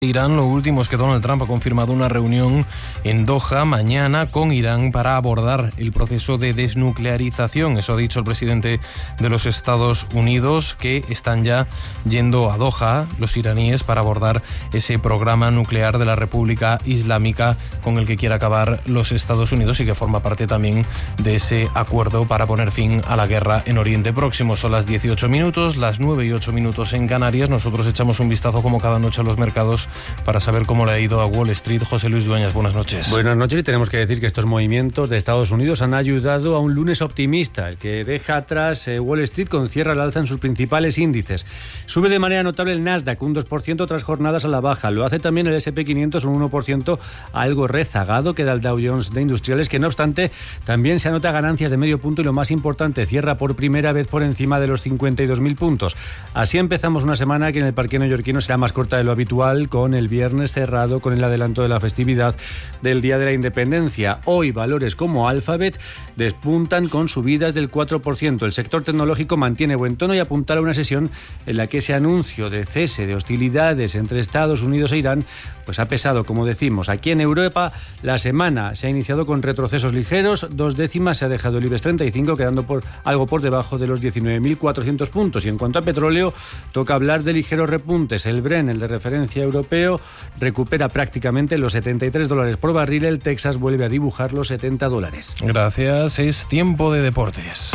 Irán, lo último es que Donald Trump ha confirmado una reunión en Doha mañana con Irán para abordar el proceso de desnuclearización. Eso ha dicho el presidente de los Estados Unidos, que están ya yendo a Doha, los iraníes, para abordar ese programa nuclear de la República Islámica con el que quiere acabar los Estados Unidos y que forma parte también de ese acuerdo para poner fin a la guerra en Oriente Próximo. Son las 18 minutos, las 9 y 8 minutos en Canarias. Nosotros echamos un vistazo como cada noche a los mercados para saber cómo le ha ido a Wall Street. José Luis Dueñas, buenas noches. Buenas noches, y tenemos que decir que estos movimientos de Estados Unidos han ayudado a un lunes optimista, el que deja atrás Wall Street con cierre al alza en sus principales índices. Sube de manera notable el Nasdaq, un 2% tras jornadas a la baja. Lo hace también el S&P 500, un 1%, algo rezagado queda el Dow Jones de Industriales, que no obstante también se anota ganancias de medio punto y, lo más importante, cierra por primera vez por encima de los 52.000 puntos. Así empezamos una semana que en el parque neoyorquino será más corta de lo habitual, con el viernes cerrado con el adelanto de la festividad del Día de la Independencia. Hoy valores como Alphabet despuntan con subidas del 4%. El sector tecnológico mantiene buen tono y apunta a una sesión en la que ese anuncio de cese de hostilidades entre Estados Unidos e Irán pues ha pesado, como decimos. Aquí en Europa la semana se ha iniciado con retrocesos ligeros, 2 décimas se ha dejado el IBEX 35, quedando algo por debajo de los 19.400 puntos. Y en cuanto a petróleo, toca hablar de ligeros repuntes. El Brent, el de referencia europeo, recupera prácticamente los $73 por barril. El Texas vuelve a dibujar los $70. Gracias, es tiempo de deportes.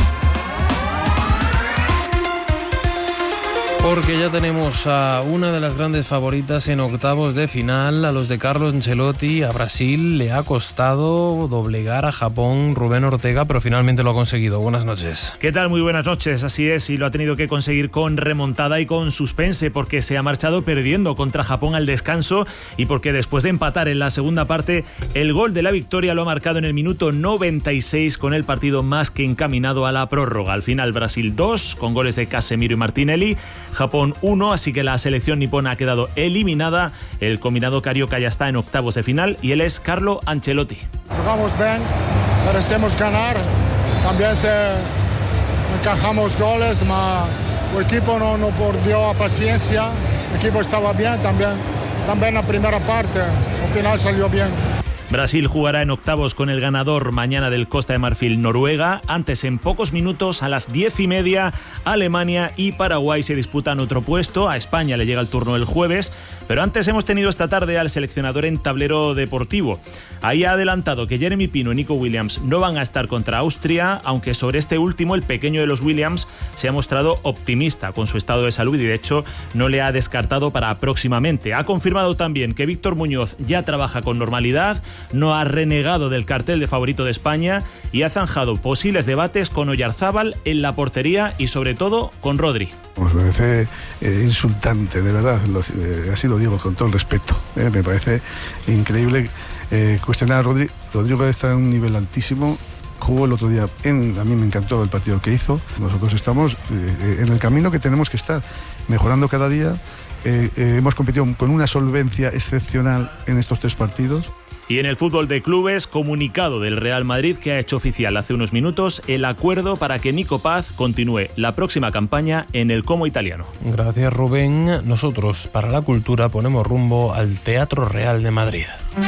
Porque ya tenemos a una de las grandes favoritas en octavos de final, a los de Carlo Ancelotti. A Brasil le ha costado doblegar a Japón, Rubén Ortega, pero finalmente lo ha conseguido. Buenas noches. ¿Qué tal? Muy buenas noches. Así es, y lo ha tenido que conseguir con remontada y con suspense, porque se ha marchado perdiendo contra Japón al descanso y porque después de empatar en la segunda parte, el gol de la victoria lo ha marcado en el minuto 96, con el partido más que encaminado a la prórroga. Al final, Brasil 2, con goles de Casemiro y Martinelli. Japón 1, así que la selección nipona ha quedado eliminada. El combinado carioca ya está en octavos de final y él es Carlo Ancelotti. Jugamos bien, merecemos ganar, también encajamos goles, pero el equipo no perdió paciencia, el equipo estaba bien también la primera parte, al final salió bien. Brasil jugará en octavos con el ganador mañana del Costa de Marfil-Noruega. Antes, en pocos minutos, a las 10:30, Alemania y Paraguay se disputan otro puesto. A España le llega el turno el jueves. Pero antes hemos tenido esta tarde al seleccionador en tablero deportivo. Ahí ha adelantado que Jeremy Pino y Nico Williams no van a estar contra Austria, aunque sobre este último, el pequeño de los Williams, se ha mostrado optimista con su estado de salud y de hecho no le ha descartado para próximamente. Ha confirmado también que Víctor Muñoz ya trabaja con normalidad, no ha renegado del cartel de favorito de España y ha zanjado posibles debates con Oyarzábal en la portería y sobre todo con Rodri. Pues me parece insultante, de verdad, así lo digo con todo el respeto. Me parece increíble cuestionar a Rodri. Rodrigo está en un nivel altísimo. Jugó el otro día, a mí me encantó el partido que hizo. Nosotros estamos en el camino que tenemos que estar, mejorando cada día. Hemos competido con una solvencia excepcional en estos 3 partidos. Y en el fútbol de clubes, comunicado del Real Madrid, que ha hecho oficial hace unos minutos el acuerdo para que Nico Paz continúe la próxima campaña en el Como italiano. Gracias, Rubén. Nosotros, para la cultura, ponemos rumbo al Teatro Real de Madrid.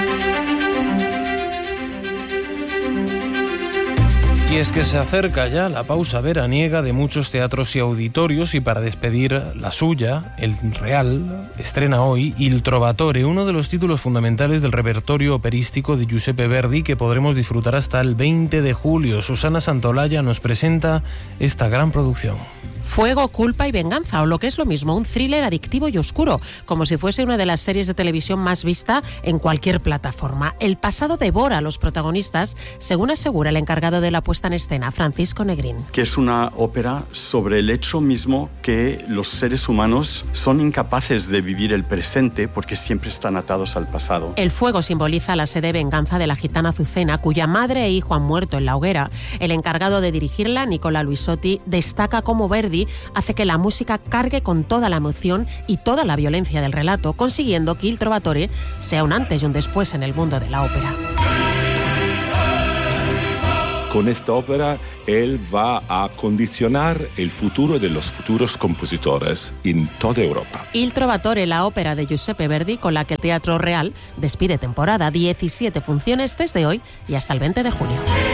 Y es que se acerca ya la pausa veraniega de muchos teatros y auditorios, y para despedir la suya, el Real estrena hoy Il Trovatore, uno de los títulos fundamentales del repertorio operístico de Giuseppe Verdi, que podremos disfrutar hasta el 20 de julio. Susana Santolaya nos presenta esta gran producción. Fuego, culpa y venganza, o lo que es lo mismo, un thriller adictivo y oscuro, como si fuese una de las series de televisión más vista en cualquier plataforma. El pasado devora a los protagonistas, según asegura el encargado de la puesta en escena, Francisco Negrín. Que es una ópera sobre el hecho mismo que los seres humanos son incapaces de vivir el presente porque siempre están atados al pasado. El fuego simboliza la sed de venganza de la gitana Azucena, cuya madre e hijo han muerto en la hoguera. El encargado de dirigirla, Nicola Luisotti, destaca cómo Verdi hace que la música cargue con toda la emoción y toda la violencia del relato, consiguiendo que Il Trovatore sea un antes y un después en el mundo de la ópera. Con esta ópera él va a condicionar el futuro de los futuros compositores en toda Europa. Il Trovatore, la ópera de Giuseppe Verdi, con la que Teatro Real despide temporada. 17 funciones desde hoy y hasta el 20 de junio.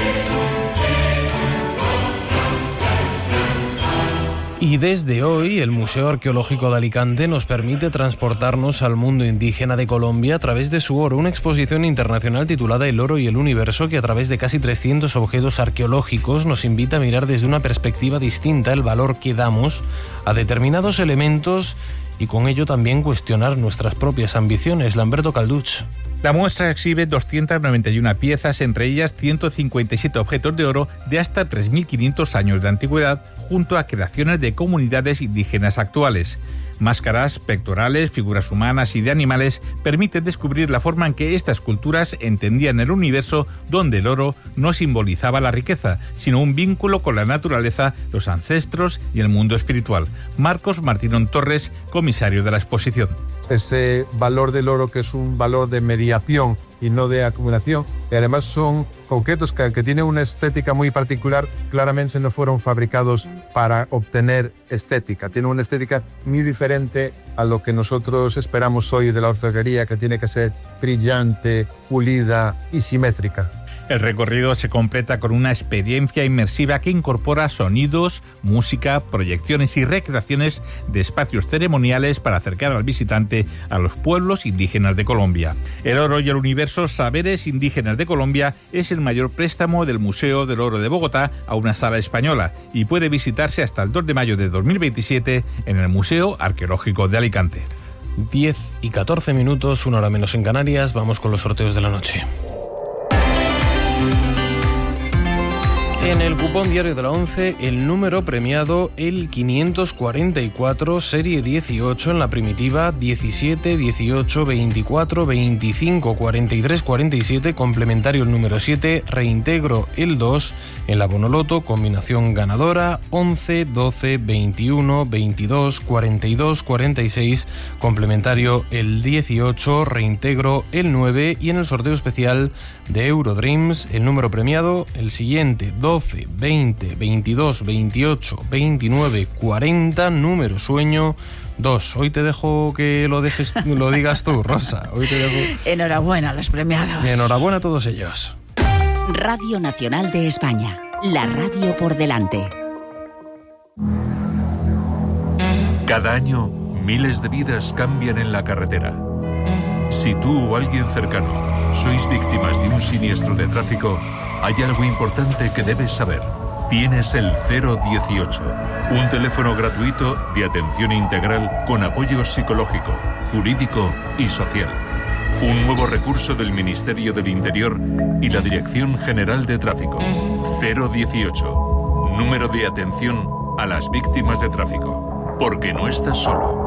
Y desde hoy, el Museo Arqueológico de Alicante nos permite transportarnos al mundo indígena de Colombia a través de su oro, una exposición internacional titulada El oro y el universo, que a través de casi 300 objetos arqueológicos nos invita a mirar desde una perspectiva distinta el valor que damos a determinados elementos y con ello también cuestionar nuestras propias ambiciones. Lamberto Calduch. La muestra exhibe 291 piezas, entre ellas 157 objetos de oro de hasta 3.500 años de antigüedad, junto a creaciones de comunidades indígenas actuales. Máscaras, pectorales, figuras humanas y de animales permiten descubrir la forma en que estas culturas entendían el universo, donde el oro no simbolizaba la riqueza, sino un vínculo con la naturaleza, los ancestros y el mundo espiritual. Marcos Martínón Torres, comisario de la exposición. Ese valor del oro, que es un valor de mediación y no de acumulación, y además son objetos que tienen una estética muy particular, claramente no fueron fabricados para obtener estética, tienen una estética muy diferente a lo que nosotros esperamos hoy de la orfebrería, que tiene que ser brillante, pulida y simétrica. El recorrido se completa con una experiencia inmersiva que incorpora sonidos, música, proyecciones y recreaciones de espacios ceremoniales para acercar al visitante a los pueblos indígenas de Colombia. El oro y el universo, saberes indígenas de Colombia, es el mayor préstamo del Museo del Oro de Bogotá a una sala española y puede visitarse hasta el 2 de mayo de 2027 en el Museo Arqueológico de Alicante. 10:14, 1 hora menos en Canarias. Vamos con los sorteos de la noche. En el cupón diario de la 11, el número premiado, el 544, serie 18, en la primitiva 17, 18, 24, 25, 43, 47, complementario el número 7, reintegro el 2, en la Bonoloto, combinación ganadora 11, 12, 21, 22, 42, 46, complementario el 18, reintegro el 9 y en el sorteo especial de Eurodreams, el número premiado, el siguiente, 12, 20, 22, 28, 29, 40, número sueño 2. Hoy te dejo que lo digas tú, Rosa. Hoy te dejo. Enhorabuena a los premiados. Enhorabuena a todos ellos. Radio Nacional de España, la radio por delante. Cada año, miles de vidas cambian en la carretera. Si tú o alguien cercano sois víctimas de un siniestro de tráfico, hay algo importante que debes saber. Tienes el 018, un teléfono gratuito de atención integral con apoyo psicológico, jurídico y social. Un nuevo recurso del Ministerio del Interior y la Dirección General de Tráfico. 018, número de atención a las víctimas de tráfico. Porque no estás solo.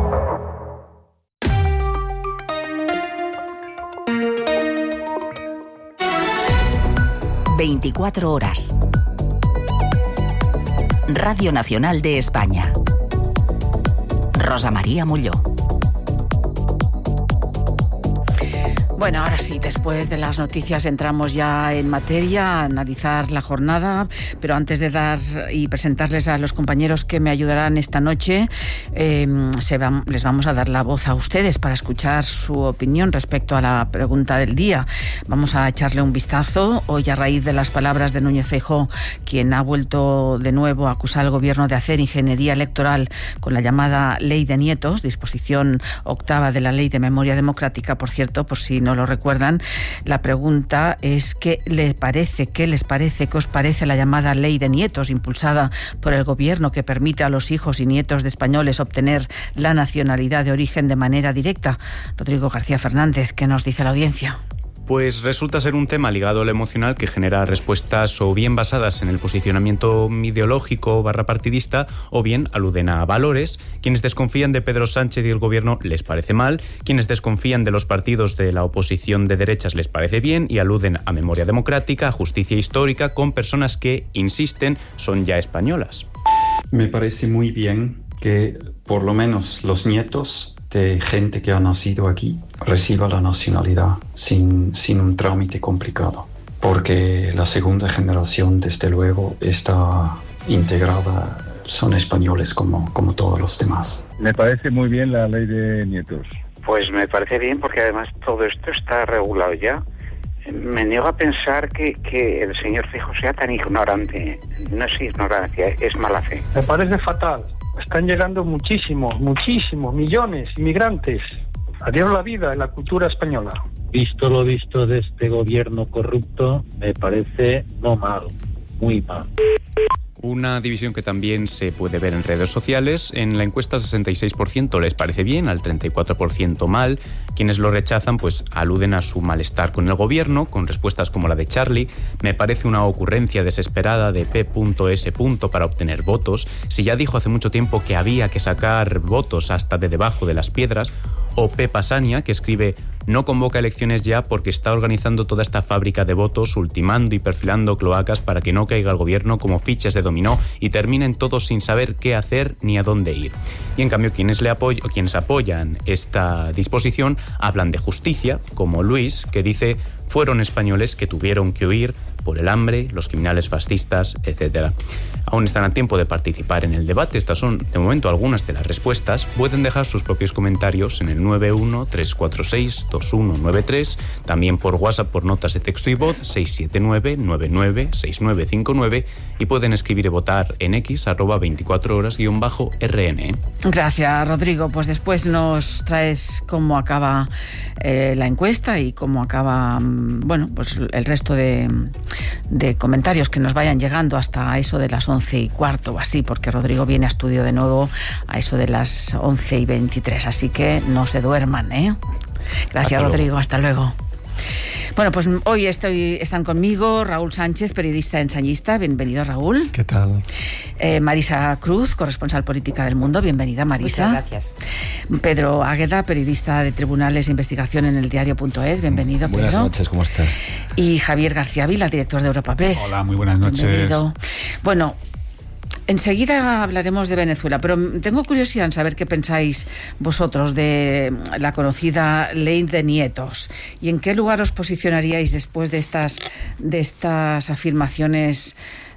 24 horas. Radio Nacional de España. Rosa María Molló. Bueno, ahora sí, después de las noticias entramos ya en materia, a analizar la jornada, pero antes de dar y presentarles a los compañeros que me ayudarán esta noche, les vamos a dar la voz a ustedes para escuchar su opinión respecto a la pregunta del día. Vamos a echarle un vistazo hoy a raíz de las palabras de Núñez Feijóo, quien ha vuelto de nuevo a acusar al gobierno de hacer ingeniería electoral con la llamada Ley de Nietos, disposición octava de la Ley de Memoria Democrática, por cierto, por si no lo recuerdan. La pregunta es ¿qué les parece la llamada Ley de Nietos impulsada por el gobierno, que permite a los hijos y nietos de españoles obtener la nacionalidad de origen de manera directa? Rodrigo García Fernández, ¿qué nos dice la audiencia? Pues resulta ser un tema ligado a lo emocional que genera respuestas o bien basadas en el posicionamiento ideológico / partidista o bien aluden a valores. Quienes desconfían de Pedro Sánchez y el gobierno les parece mal, quienes desconfían de los partidos de la oposición de derechas les parece bien y aluden a memoria democrática, a justicia histórica, con personas que, insisten, son ya españolas. Me parece muy bien que por lo menos los nietos de gente que ha nacido aquí reciba la nacionalidad sin un trámite complicado. porque la segunda generación, desde luego, está integrada, son españoles como todos los demás. Me parece muy bien la ley de nietos. Pues me parece bien porque además todo esto está regulado ya. Me niego a pensar que el señor Feijóo sea tan ignorante. No es ignorancia, es mala fe. Me parece fatal. Están llegando muchísimos, millones de inmigrantes. Adiós la vida en la cultura española. Visto lo visto de este gobierno corrupto, me parece no mal, muy mal. Una división que también se puede ver en redes sociales. En la encuesta 66% les parece bien, al 34% mal. Quienes lo rechazan pues aluden a su malestar con el gobierno, con respuestas como la de Charlie. Me parece una ocurrencia desesperada de P.S. para obtener votos. Si ya dijo hace mucho tiempo que había que sacar votos hasta de debajo de las piedras. O P. Pasania, que escribe: no convoca elecciones ya porque está organizando toda esta fábrica de votos, ultimando y perfilando cloacas para que no caiga el gobierno como fichas de dominó y terminen todos sin saber qué hacer ni a dónde ir. Y en cambio quienes apoyan esta disposición hablan de justicia, como Luis, que dice: fueron españoles que tuvieron que huir por el hambre, los criminales fascistas, etc. Aún están a tiempo de participar en el debate. Estas son, de momento, algunas de las respuestas. Pueden dejar sus propios comentarios en el 913462193, también por WhatsApp por notas de texto y voz 679996959 y pueden escribir y votar en X @24horas_RN. Gracias, Rodrigo. Pues después nos traes cómo acaba la encuesta y cómo acaba, pues el resto de comentarios que nos vayan llegando hasta eso de las 11:15 o así, porque Rodrigo viene a estudio de nuevo a eso de las 11:23, así que no se duerman, ¿eh? Gracias, hasta Rodrigo, hasta luego. Bueno, pues hoy están conmigo Raúl Sánchez, periodista ensayista. Bienvenido, Raúl. ¿Qué tal? Marisa Cruz, corresponsal política del Mundo. Bienvenida, Marisa. Muchas gracias. Pedro Águeda, periodista de Tribunales de Investigación en eldiario.es. Bienvenido, Pedro. Buenas noches, ¿cómo estás? Y Javier García Vila, director de Europa Press. Hola, muy buenas noches. Bienvenido. Bueno, enseguida hablaremos de Venezuela, pero tengo curiosidad en saber qué pensáis vosotros de la conocida ley de nietos y en qué lugar os posicionaríais después de estas afirmaciones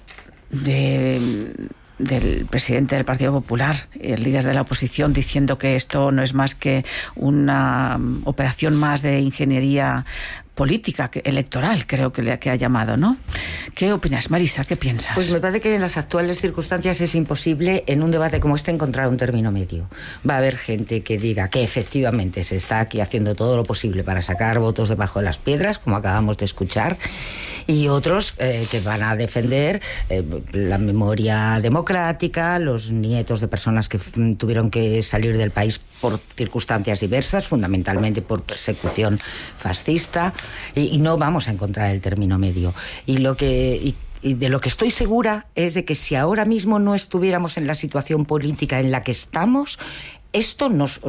del presidente del Partido Popular, el líder de la oposición, diciendo que esto no es más que una operación más de ingeniería política, electoral, creo que ha llamado, ¿no? ¿Qué opinas, Marisa? ¿Qué piensas? Pues me parece que en las actuales circunstancias es imposible en un debate como este encontrar un término medio. Va a haber gente que diga que efectivamente se está aquí haciendo todo lo posible para sacar votos debajo de las piedras, como acabamos de escuchar, y otros que van a defender la memoria democrática, los nietos de personas que tuvieron que salir del país por circunstancias diversas, fundamentalmente por persecución fascista, y no vamos a encontrar el término medio. Y de lo que estoy segura es de que si ahora mismo no estuviéramos en la situación política en la que estamos, este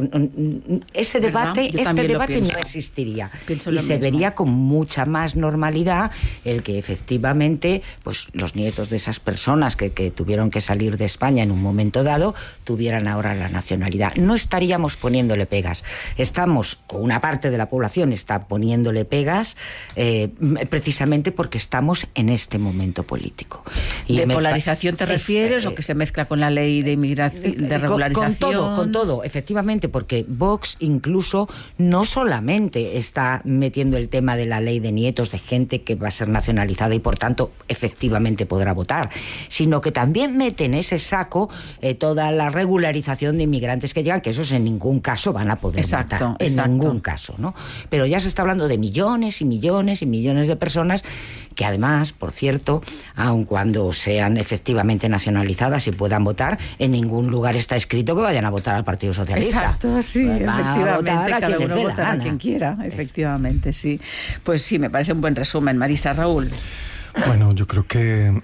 debate no existiría y se vería con mucha más normalidad el que efectivamente pues los nietos de esas personas que tuvieron que salir de España en un momento dado tuvieran ahora la nacionalidad. No estaríamos poniéndole pegas. Una parte de la población está poniéndole pegas precisamente porque estamos en este momento político. ¿De polarización te refieres o que se mezcla con la ley de inmigración, de regularización? Con todo. Efectivamente, porque Vox incluso no solamente está metiendo el tema de la ley de nietos de gente que va a ser nacionalizada y por tanto efectivamente podrá votar, sino que también mete en ese saco toda la regularización de inmigrantes que llegan, que esos en ningún caso van a poder votar. Ningún caso, ¿no? Pero ya se está hablando de millones y millones y millones de personas que además, por cierto, aun cuando sean efectivamente nacionalizadas y puedan votar, en ningún lugar está escrito que vayan a votar al Partido Socialista. Exacto, sí, efectivamente, cada uno votará a quien quiera, efectivamente, sí. Pues sí, me parece un buen resumen. Marisa, Raúl. Bueno, yo creo que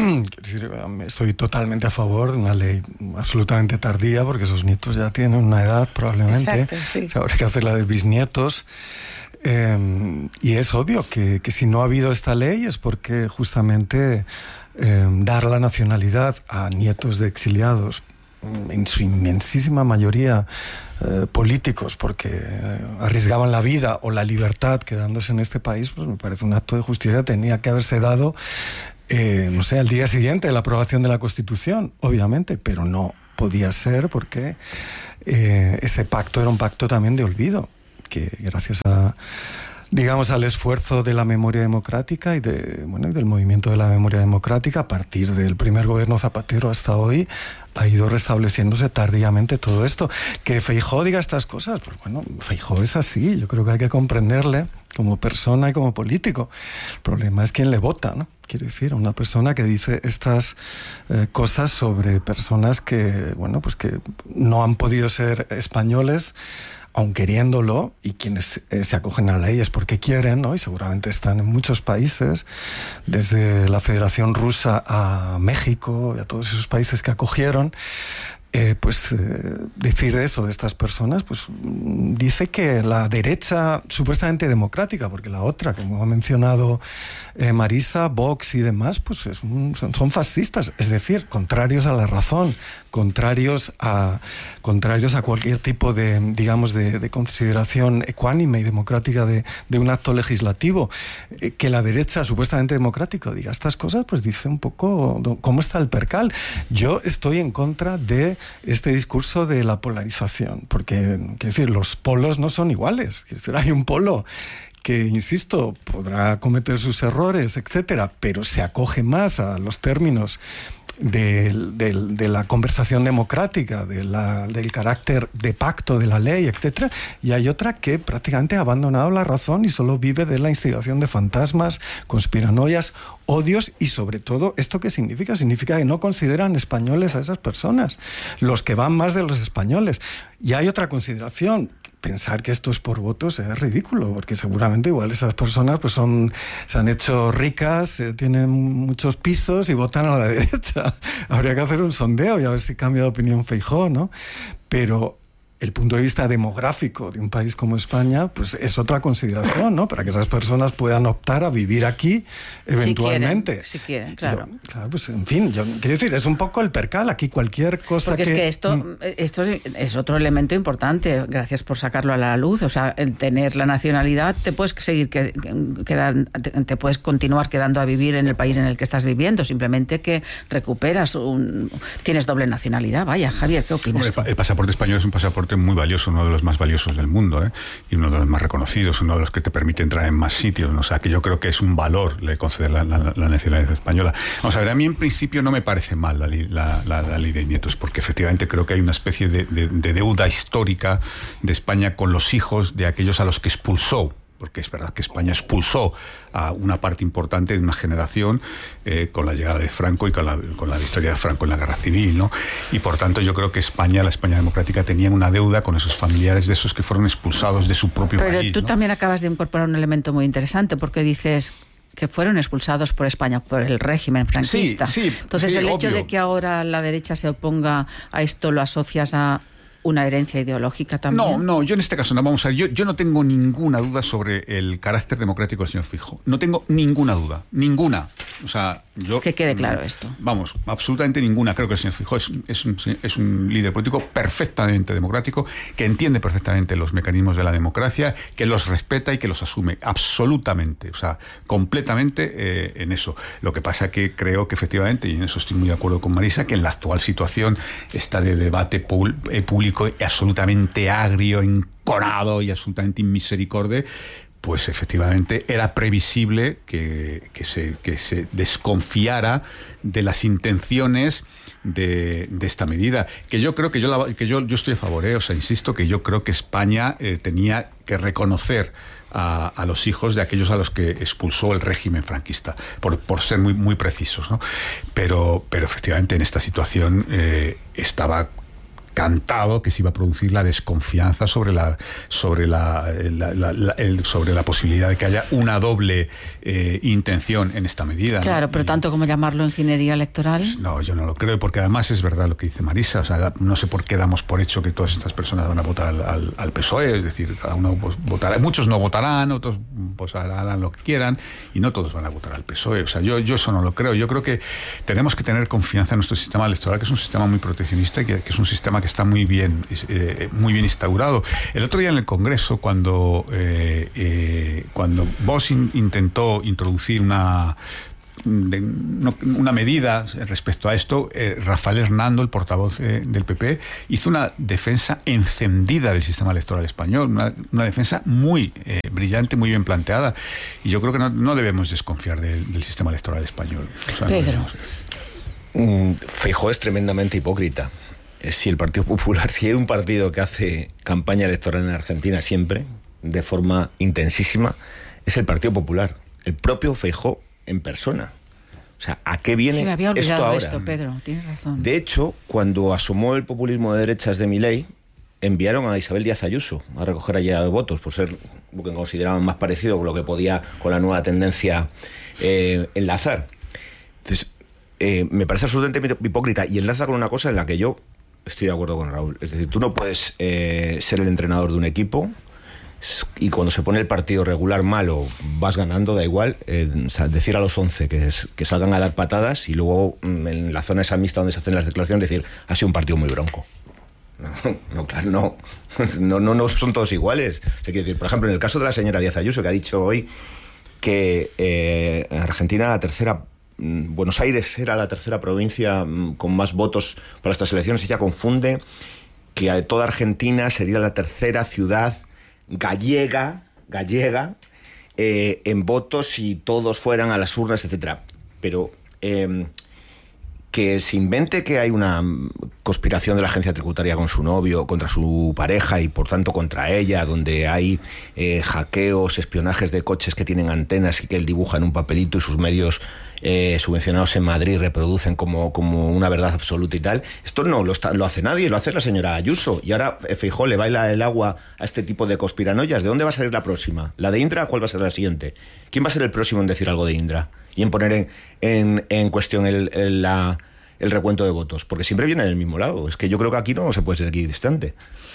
estoy totalmente a favor de una ley absolutamente tardía, porque esos nietos ya tienen una edad probablemente. Exacto, sí. Habrá que hacer la de bisnietos. Y es obvio que si no ha habido esta ley es porque justamente dar la nacionalidad a nietos de exiliados en su inmensísima mayoría políticos, porque arriesgaban la vida o la libertad quedándose en este país, pues me parece un acto de justicia. Tenía que haberse dado, no sé, al día siguiente de la aprobación de la Constitución, obviamente, pero no podía ser porque ese pacto era un pacto también de olvido, que gracias a, digamos, al esfuerzo de la memoria democrática y del movimiento de la memoria democrática, a partir del primer gobierno Zapatero hasta hoy, ha ido restableciéndose tardíamente todo esto. Que Feijóo diga estas cosas, pues bueno, Feijóo es así, yo creo que hay que comprenderle como persona y como político. El problema es quién le vota, ¿no? Quiero decir, una persona que dice estas cosas sobre personas que, bueno, pues que no han podido ser españoles, aun queriéndolo, y quienes se acogen a la ley es porque quieren, ¿no? Y seguramente están en muchos países, desde la Federación Rusa a México y a todos esos países que acogieron. Decir eso de estas personas, pues dice que la derecha supuestamente democrática, porque la otra, como ha mencionado Marisa, Vox y demás, pues son fascistas, es decir, contrarios a la razón, contrarios a cualquier tipo de, digamos, de consideración ecuánime y democrática de un acto legislativo. Que la derecha supuestamente democrática diga estas cosas, pues dice un poco cómo está el percal. Yo estoy en contra de este discurso de la polarización, porque, quiero decir, los polos no son iguales. Quiero decir, hay un polo que, insisto, podrá cometer sus errores, etcétera, pero se acoge más a los términos de la conversación democrática, del carácter de pacto de la ley, etcétera, y hay otra que prácticamente ha abandonado la razón y solo vive de la instigación de fantasmas, conspiranoias, odios, y sobre todo, ¿esto qué significa? Significa que no consideran españoles a esas personas, los que van más de los españoles. Y hay otra consideración: pensar que esto es por votos es ridículo, porque seguramente igual esas personas pues se han hecho ricas, tienen muchos pisos y votan a la derecha. Habría que hacer un sondeo y a ver si cambia de opinión Feijóo, ¿no? Pero el punto de vista demográfico de un país como España, pues es otra consideración, ¿no? Para que esas personas puedan optar a vivir aquí eventualmente. Si quieren, claro. Claro, pues en fin, yo quiero decir, es un poco el percal aquí, cualquier cosa. Porque es que esto es otro elemento importante, gracias por sacarlo a la luz. O sea, en tener la nacionalidad te puedes seguir te puedes continuar quedando a vivir en el país en el que estás viviendo, simplemente que recuperas tienes doble nacionalidad. Vaya, Javier, ¿qué opinas? El pasaporte español es un pasaporte muy valioso, uno de los más valiosos del mundo, y uno de los más reconocidos, uno de los que te permite entrar en más sitios, ¿no? O sea, que yo creo que es un valor conceder la nacionalidad española. Vamos a ver, a mí en principio no me parece mal la ley de nietos, porque efectivamente creo que hay una especie de deuda histórica de España con los hijos de aquellos a los que expulsó, porque es verdad que España expulsó a una parte importante de una generación con la llegada de Franco y con la victoria de Franco en la Guerra Civil, ¿no? Y por tanto yo creo que la España democrática, tenía una deuda con esos familiares de esos que fueron expulsados de su propio país. Pero tú, ¿no?, también acabas de incorporar un elemento muy interesante, porque dices que fueron expulsados por España, por el régimen franquista. Sí, entonces el hecho de que ahora la derecha se oponga a esto, ¿lo asocias a una herencia ideológica también? No, yo en este caso no. Vamos a ver, yo no tengo ninguna duda sobre el carácter democrático del señor Feijóo. No tengo ninguna duda, ninguna. O sea, yo... Que quede claro esto. Vamos, absolutamente ninguna. Creo que el señor Feijóo es un líder político perfectamente democrático, que entiende perfectamente los mecanismos de la democracia, que los respeta y que los asume absolutamente, o sea, completamente en eso. Lo que pasa que creo que efectivamente, y en eso estoy muy de acuerdo con Marisa, que en la actual situación está de debate público absolutamente agrio, enconado y absolutamente inmisericorde, pues efectivamente era previsible que se desconfiara de las intenciones de esta medida, que yo creo que yo estoy a favor, o sea, insisto, que yo creo que España tenía que reconocer a los hijos de aquellos a los que expulsó el régimen franquista, por ser muy, muy precisos, ¿no? Pero efectivamente en esta situación estaba cantado que se iba a producir la desconfianza sobre la posibilidad de que haya una doble intención en esta medida. Claro, ¿no? pero tanto como llamarlo ingeniería electoral. No, yo no lo creo, porque además es verdad lo que dice Marisa. O sea, no sé por qué damos por hecho que todas estas personas van a votar al PSOE, es decir, cada uno pues, votará, muchos no votarán, otros pues harán lo que quieran, y no todos van a votar al PSOE. O sea, yo eso no lo creo. Yo creo que tenemos que tener confianza en nuestro sistema electoral, que es un sistema muy proteccionista y que es un sistema que está muy bien instaurado. El otro día en el Congreso, cuando Vox intentó introducir una medida respecto a esto, Rafael Hernando, el portavoz del PP, hizo una defensa encendida del sistema electoral español, una defensa muy brillante, muy bien planteada, y yo creo que no debemos desconfiar del sistema electoral español. O sea, Pedro. Feijóo es tremendamente hipócrita. Si el Partido Popular, si hay un partido que hace campaña electoral en Argentina siempre, de forma intensísima, es el Partido Popular. El propio Feijóo en persona. O sea, ¿a qué viene me había olvidado esto ahora? Esto, Pedro, tienes razón. De hecho, cuando asomó el populismo de derechas de Milei, enviaron a Isabel Díaz Ayuso a recoger allá votos, por ser lo que consideraban más parecido con lo que podía con la nueva tendencia enlazar. Entonces, me parece absolutamente hipócrita, y enlaza con una cosa en la que yo estoy de acuerdo con Raúl. Es decir, tú no puedes ser el entrenador de un equipo y cuando se pone el partido regular malo vas ganando, da igual, o sea, decir a los 11 que salgan a dar patadas y luego en la zona esa mixta donde se hacen las declaraciones decir, ha sido un partido muy bronco. No, claro, no son todos iguales. O sea, quiero decir, por ejemplo, en el caso de la señora Díaz Ayuso, que ha dicho hoy que en Argentina Buenos Aires era la tercera provincia con más votos para estas elecciones, ella confunde que toda Argentina sería la tercera ciudad gallega en votos si todos fueran a las urnas, etcétera. Pero que se invente que hay una conspiración de la agencia tributaria con su novio, contra su pareja y por tanto contra ella, donde hay hackeos, espionajes de coches que tienen antenas y que él dibuja en un papelito y sus medios subvencionados en Madrid reproducen como una verdad absoluta y tal. Esto no lo hace nadie, lo hace la señora Ayuso, y ahora Feijóo le baila el agua a este tipo de conspiranoias. ¿De dónde va a salir la próxima? ¿La de Indra? ¿Cuál va a ser la siguiente? ¿Quién va a ser el próximo en decir algo de Indra y en poner en cuestión el recuento de votos? Porque siempre viene del mismo lado. Es que yo creo que aquí no se puede ser equidistante.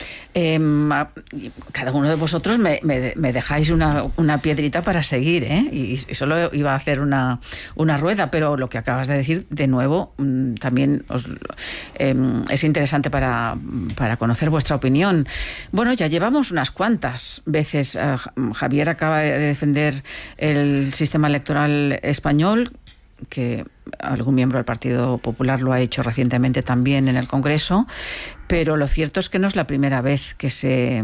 Cada uno de vosotros me dejáis una piedrita para seguir, y solo iba a hacer una rueda, pero lo que acabas de decir, de nuevo, también es interesante para conocer vuestra opinión. Bueno, ya llevamos unas cuantas veces. Javier acaba de defender el sistema electoral español, que algún miembro del Partido Popular lo ha hecho recientemente también en el Congreso, pero lo cierto es que no es la primera vez que se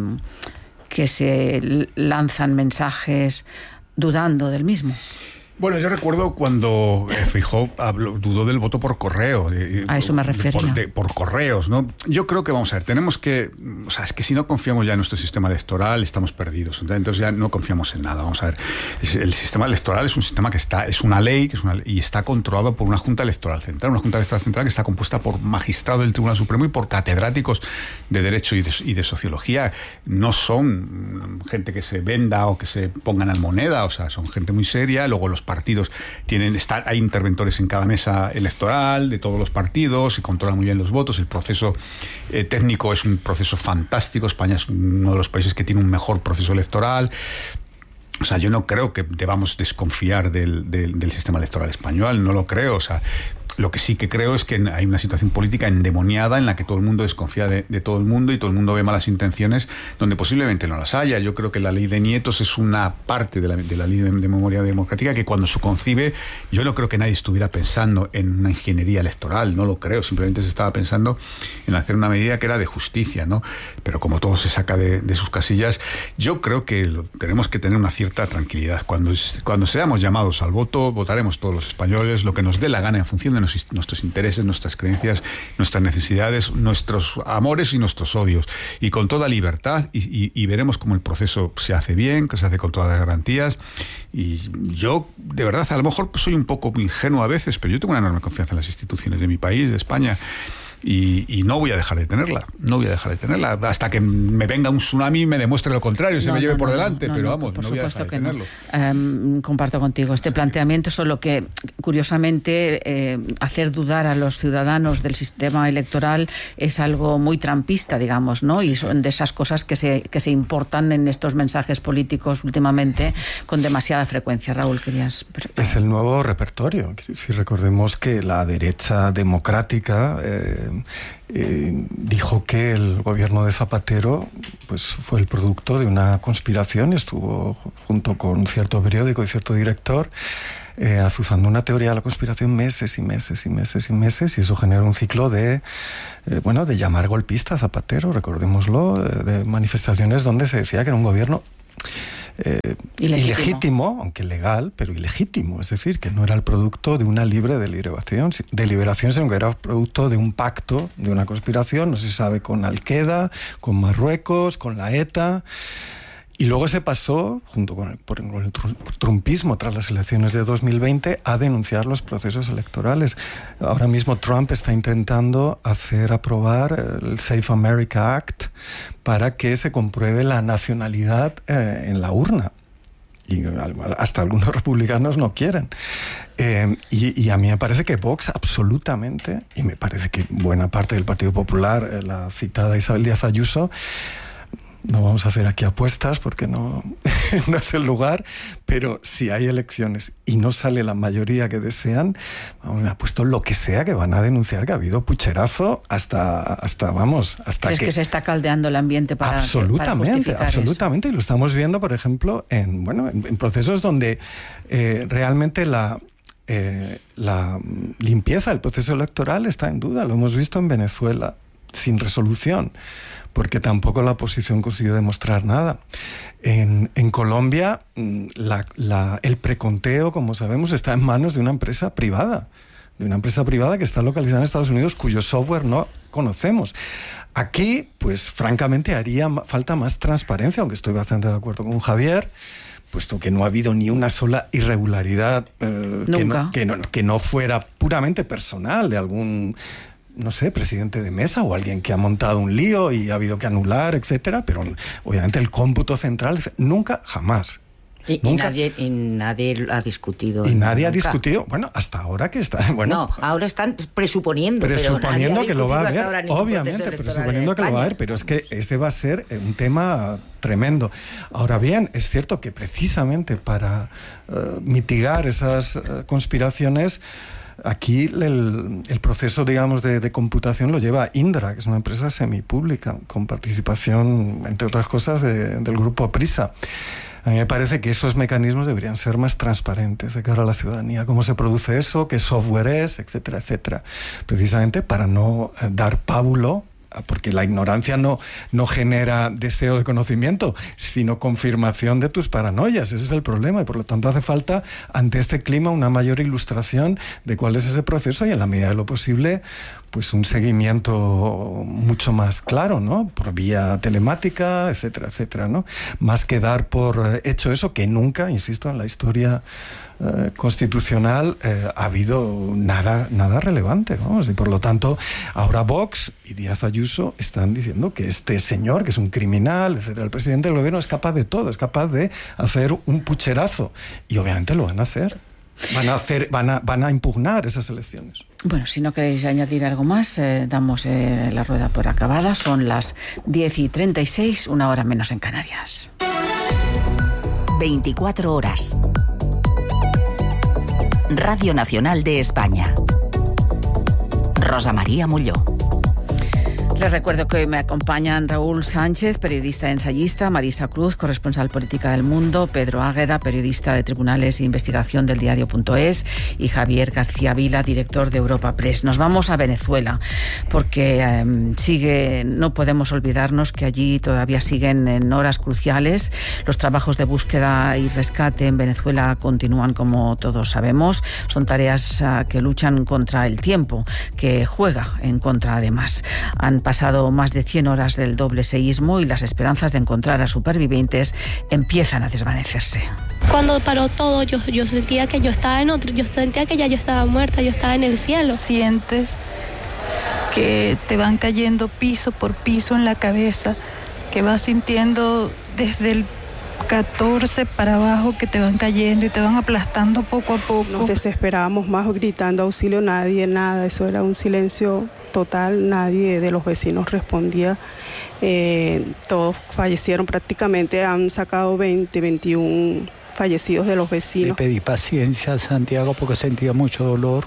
lanzan mensajes dudando del mismo. Bueno, yo recuerdo cuando Feijóo dudó del voto por correo. A eso me refería. Por correos, ¿no? Yo creo que, vamos a ver, tenemos que... O sea, es que si no confiamos ya en nuestro sistema electoral, estamos perdidos. Entonces ya no confiamos en nada. Vamos a ver, el sistema electoral es un sistema que es una ley, y está controlado por una Junta Electoral Central. Una Junta Electoral Central que está compuesta por magistrados del Tribunal Supremo y por catedráticos de Derecho y de Sociología. No son gente que se venda o que se pongan en moneda. O sea, son gente muy seria. Luego los partidos hay interventores en cada mesa electoral de todos los partidos, se controlan muy bien los votos, el proceso técnico es un proceso fantástico. España es uno de los países que tiene un mejor proceso electoral. O sea, yo no creo que debamos desconfiar del sistema electoral español, no lo creo. O sea, lo que sí que creo es que hay una situación política endemoniada en la que todo el mundo desconfía de todo el mundo y todo el mundo ve malas intenciones donde posiblemente no las haya. Yo creo que la ley de nietos es una parte de la ley de memoria democrática que cuando se concibe, yo no creo que nadie estuviera pensando en una ingeniería electoral, no lo creo, simplemente se estaba pensando en hacer una medida que era de justicia, ¿no? Pero como todo se saca de sus casillas, yo creo que tenemos que tener una cierta tranquilidad. Cuando seamos llamados al voto, votaremos todos los españoles lo que nos dé la gana en función de nuestros intereses, nuestras creencias, nuestras necesidades, nuestros amores y nuestros odios, y con toda libertad, y veremos cómo el proceso se hace bien, que se hace con todas las garantías. Y yo, de verdad, a lo mejor soy un poco ingenuo a veces, pero yo tengo una enorme confianza en las instituciones de mi país, de España. y no voy a dejar de tenerla, hasta que me venga un tsunami y me demuestre lo contrario, se me lleve por delante, pero vamos, no voy a dejar de tenerlo. Comparto contigo este planteamiento, solo que curiosamente hacer dudar a los ciudadanos del sistema electoral es algo muy trampista, digamos, ¿no? Y son de esas cosas que se importan en estos mensajes políticos últimamente con demasiada frecuencia. Raúl, querías... Es el nuevo repertorio. Si recordemos que la derecha democrática dijo que el gobierno de Zapatero pues fue el producto de una conspiración y estuvo junto con cierto periódico y cierto director azuzando una teoría de la conspiración meses y eso genera un ciclo de llamar golpista a Zapatero, recordémoslo, de manifestaciones donde se decía que era un gobierno ilegítimo, aunque legal, pero ilegítimo, es decir, que no era el producto de una libre deliberación, sino que era producto de un pacto, de una conspiración, no se sabe, con Al-Qaeda, con Marruecos, con la ETA. Y luego se pasó, junto con el trumpismo tras las elecciones de 2020, a denunciar los procesos electorales. Ahora mismo Trump está intentando hacer aprobar el Safe America Act para que se compruebe la nacionalidad en la urna. Y hasta algunos republicanos no quieren. Y a mí me parece que Vox absolutamente, y me parece que buena parte del Partido Popular, la citada Isabel Díaz Ayuso, no vamos a hacer aquí apuestas porque no es el lugar, pero si hay elecciones y no sale la mayoría que desean, me apuesto lo que sea que van a denunciar que ha habido pucherazo hasta ¿Crees que se está caldeando el ambiente para absolutamente, eso? Y lo estamos viendo, por ejemplo, en procesos donde realmente la limpieza del proceso electoral está en duda. Lo hemos visto en Venezuela, sin resolución, porque tampoco la oposición consiguió demostrar nada. En Colombia, el preconteo, como sabemos, está en manos de una empresa privada, que está localizada en Estados Unidos, cuyo software no conocemos. Aquí, pues francamente, haría falta más transparencia, aunque estoy bastante de acuerdo con Javier, puesto que no ha habido ni una sola irregularidad que no fuera puramente personal de algún, no sé, presidente de mesa o alguien que ha montado un lío y ha habido que anular, etcétera, pero obviamente el cómputo central nunca, jamás. Y nadie ha discutido. Y nadie ha discutido, bueno, hasta ahora que está... Bueno, no, ahora están presuponiendo que lo va a haber, obviamente, presuponiendo que lo va a haber, pero es que ese va a ser un tema tremendo. Ahora bien, es cierto que precisamente para mitigar esas conspiraciones, aquí el proceso, digamos, de computación lo lleva Indra, que es una empresa semipública, con participación, entre otras cosas, del grupo Prisa. A mí me parece que esos mecanismos deberían ser más transparentes de cara a la ciudadanía. Cómo se produce eso, qué software es, etcétera, etcétera. Precisamente para no dar pábulo, porque la ignorancia no genera deseo de conocimiento, sino confirmación de tus paranoias. Ese es el problema, y por lo tanto hace falta, ante este clima, una mayor ilustración de cuál es ese proceso y, en la medida de lo posible, pues un seguimiento mucho más claro, ¿no? Por vía telemática, etcétera, etcétera, ¿no? Más que dar por hecho eso, que nunca, insisto, en la historia constitucional ha habido nada relevante, vamos, y por lo tanto ahora Vox y Díaz Ayuso están diciendo que este señor, que es un criminal, etcétera, el presidente del gobierno, es capaz de todo, es capaz de hacer un pucherazo, y obviamente lo van a hacer. Van a impugnar esas elecciones. Bueno, si no queréis añadir algo más, damos la rueda por acabada. Son las 10:36, una hora menos en Canarias. 24 horas. Radio Nacional de España. Rosa María Mulló. Les recuerdo que hoy me acompañan Raúl Sánchez, periodista e ensayista, Marisa Cruz, corresponsal política del Mundo, Pedro Águeda, periodista de Tribunales e Investigación del Diario.es, y Javier García Vila, director de Europa Press. Nos vamos a Venezuela, porque no podemos olvidarnos que allí todavía siguen en horas cruciales. Los trabajos de búsqueda y rescate en Venezuela continúan, como todos sabemos. Son tareas que luchan contra el tiempo, que juega en contra además. Han pasado más de 100 horas del doble seísmo y las esperanzas de encontrar a supervivientes empiezan a desvanecerse. Cuando paró todo, yo sentía que yo estaba en otro, yo sentía que ya yo estaba muerta, yo estaba en el cielo. Sientes que te van cayendo piso por piso en la cabeza, que vas sintiendo desde el 14 para abajo que te van cayendo y te van aplastando poco a poco. Nos desesperábamos más gritando auxilio, nadie, nada, eso era un silencio total, nadie de los vecinos respondía. Todos fallecieron prácticamente, han sacado 21 fallecidos de los vecinos. Le pedí paciencia a Santiago porque sentía mucho dolor.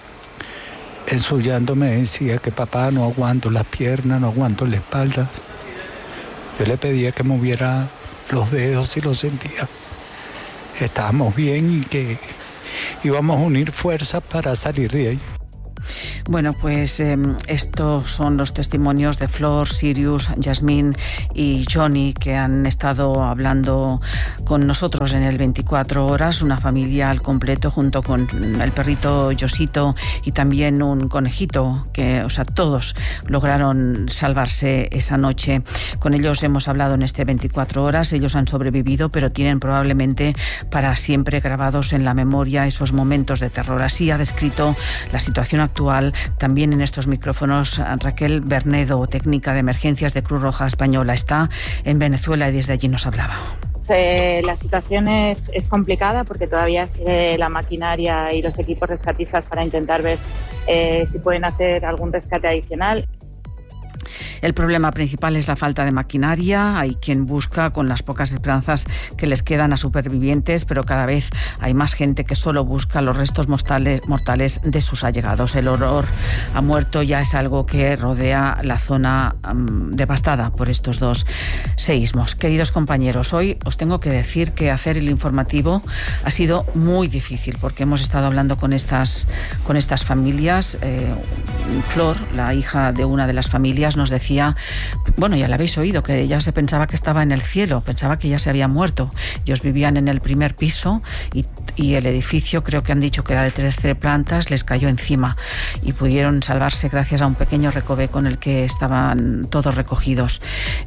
En su llanto me decía que papá, no aguanto las piernas, no aguanto la espalda. Yo le pedía que moviera los dedos y lo sentía. Estábamos bien y que íbamos a unir fuerzas para salir de ahí. Bueno, pues estos son los testimonios de Flor, Sirius, Yasmín y Johnny, que han estado hablando con nosotros en el 24 horas, una familia al completo junto con el perrito Josito y también un conejito, que, o sea, todos lograron salvarse esa noche. Con ellos hemos hablado en este 24 horas, ellos han sobrevivido, pero tienen probablemente para siempre grabados en la memoria esos momentos de terror. Así ha descrito la situación actual también en estos micrófonos Raquel Bernedo, técnica de emergencias de Cruz Roja Española. Está en Venezuela y desde allí nos hablaba. La situación es complicada porque todavía sigue la maquinaria y los equipos rescatistas para intentar ver si pueden hacer algún rescate adicional. El problema principal es la falta de maquinaria. Hay quien busca con las pocas esperanzas que les quedan a supervivientes, pero cada vez hay más gente que solo busca los restos mortales de sus allegados. El olor a muerto ya es algo que rodea la zona devastada por estos dos seísmos. Queridos compañeros, hoy os tengo que decir que hacer el informativo ha sido muy difícil porque hemos estado hablando con estas familias. Flor, la hija de una de las familias, nos decía, bueno, ya la habéis oído, que ella se pensaba que estaba en el cielo, pensaba que ya se había muerto. Ellos vivían en el primer piso y el edificio, creo que han dicho que era de 13 plantas, les cayó encima y pudieron salvarse gracias a un pequeño recoveco en el que estaban todos recogidos.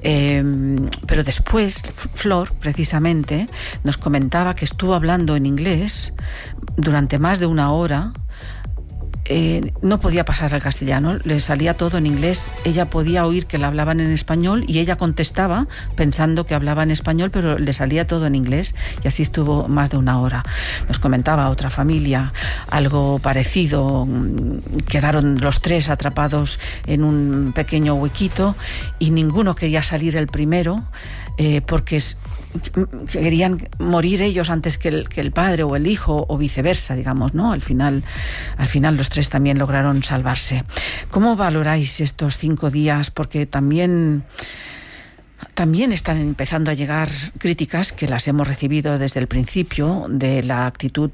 Pero después, Flor, precisamente, nos comentaba que estuvo hablando en inglés durante más de una hora. No podía pasar al castellano, le salía todo en inglés. Ella podía oír que le hablaban en español y ella contestaba pensando que hablaba en español, pero le salía todo en inglés y así estuvo más de una hora. Nos comentaba otra familia algo parecido. Quedaron los tres atrapados en un pequeño huequito y ninguno quería salir el primero porque querían morir ellos antes que el padre o el hijo o viceversa, digamos, ¿no? Al final los tres también lograron salvarse. ¿Cómo valoráis estos 5 días? Porque también están empezando a llegar críticas, que las hemos recibido desde el principio, de la actitud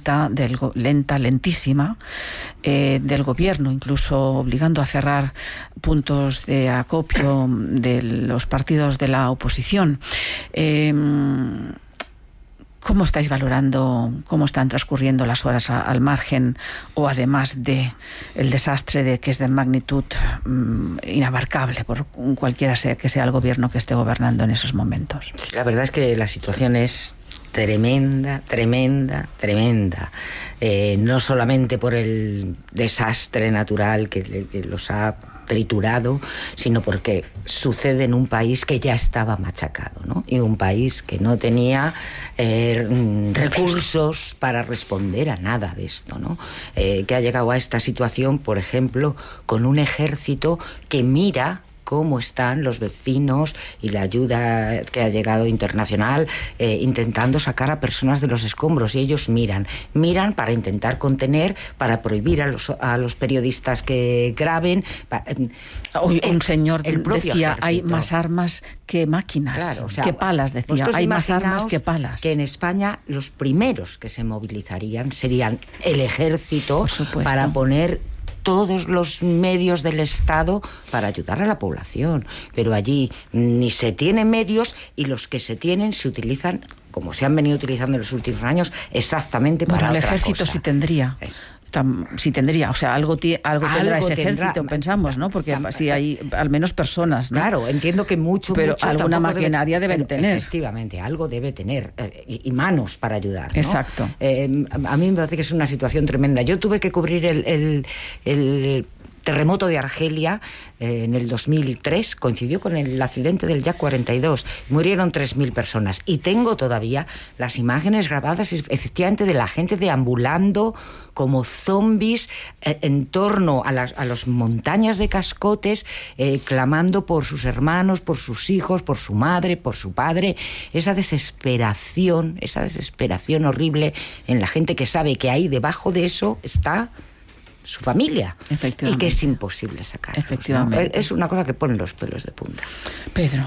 lentísima del gobierno, incluso obligando a cerrar puntos de acopio de los partidos de la oposición. ¿Cómo estáis valorando cómo están transcurriendo las horas al margen o además de el desastre de que es de magnitud inabarcable por cualquiera que sea el gobierno que esté gobernando en esos momentos? Sí, la verdad es que la situación es tremenda. No solamente por el desastre natural que los ha triturado, sino porque sucede en un país que ya estaba machacado, ¿no? Y un país que no tenía recursos para responder a nada de esto, ¿no? Que ha llegado a esta situación, por ejemplo, con un ejército que mira cómo están los vecinos y la ayuda que ha llegado internacional intentando sacar a personas de los escombros, y ellos miran para intentar contener, para prohibir a los periodistas que graben. Un señor decía, ejército. Hay más armas que máquinas, claro, o sea, que palas, decía, hay más armas que palas. Que en España los primeros que se movilizarían serían el ejército para poner todos los medios del Estado para ayudar a la población. Pero allí ni se tienen medios y los que se tienen se utilizan, como se han venido utilizando en los últimos años, exactamente para otra cosa. El ejército sí tendría. Sí tendría, o sea, algo tendrá ese ejército, pensamos, ¿no? Porque sí hay al menos personas, ¿no? Claro, entiendo que pero alguna maquinaria deben tener. Efectivamente, algo debe tener, y manos para ayudar, ¿no? Exacto. A mí me parece que es una situación tremenda. Yo tuve que cubrir terremoto de Argelia en el 2003, coincidió con el accidente del Yak 42, murieron 3.000 personas, y tengo todavía las imágenes grabadas efectivamente de la gente deambulando como zombies en torno a las montañas de cascotes, clamando por sus hermanos, por sus hijos, por su madre, por su padre. Esa desesperación horrible en la gente que sabe que ahí debajo de eso está su familia y que es imposible sacar. Efectivamente. ¿No? Es una cosa que pone los pelos de punta. Pedro.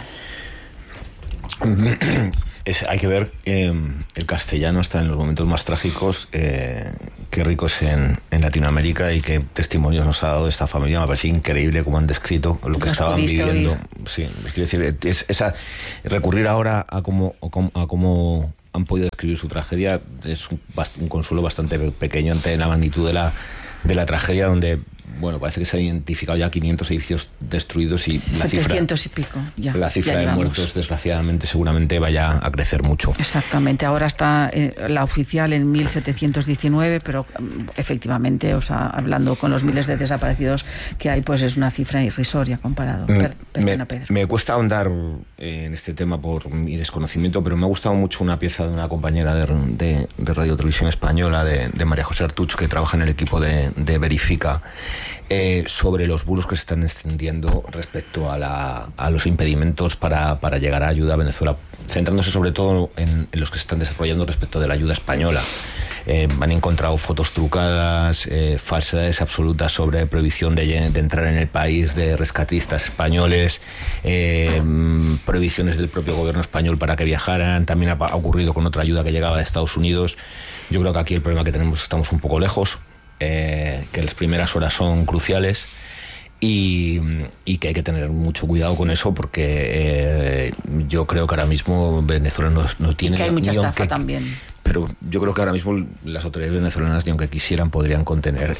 Hay que ver, el castellano está en los momentos más trágicos, qué ricos en Latinoamérica, y qué testimonios nos ha dado esta familia. Me parece increíble cómo han descrito lo que estaban viviendo. Sí, quiero decir, recurrir ahora a cómo han podido describir su tragedia es un consuelo bastante pequeño ante la magnitud de la tragedia, donde, bueno, parece que se han identificado ya 500 edificios destruidos y 700 y pico. La cifra de muertos, desgraciadamente, seguramente vaya a crecer mucho. Exactamente. Ahora está la oficial en 1.719, pero efectivamente, o sea, hablando con los miles de desaparecidos que hay, pues es una cifra irrisoria comparado. Perdona, Pedro. Me cuesta ahondar en este tema por mi desconocimiento, pero me ha gustado mucho una pieza de una compañera de Radio Televisión Española, de María José Artuch, que trabaja en el equipo de Verifica, sobre los bulos que se están extendiendo respecto a los impedimentos para llegar a ayuda a Venezuela, centrándose sobre todo en los que se están desarrollando respecto de la ayuda española. Han encontrado fotos trucadas, falsedades absolutas sobre prohibición de entrar en el país de rescatistas españoles, prohibiciones del propio gobierno español para que viajaran. También ha ocurrido con otra ayuda que llegaba de Estados Unidos. Yo creo que aquí el problema que tenemos es que estamos un poco lejos, que las primeras horas son cruciales, y que hay que tener mucho cuidado con eso, porque yo creo que ahora mismo Venezuela no tiene... Y que hay mucha estafa también. Pero yo creo que ahora mismo las autoridades venezolanas, ni aunque quisieran, podrían contener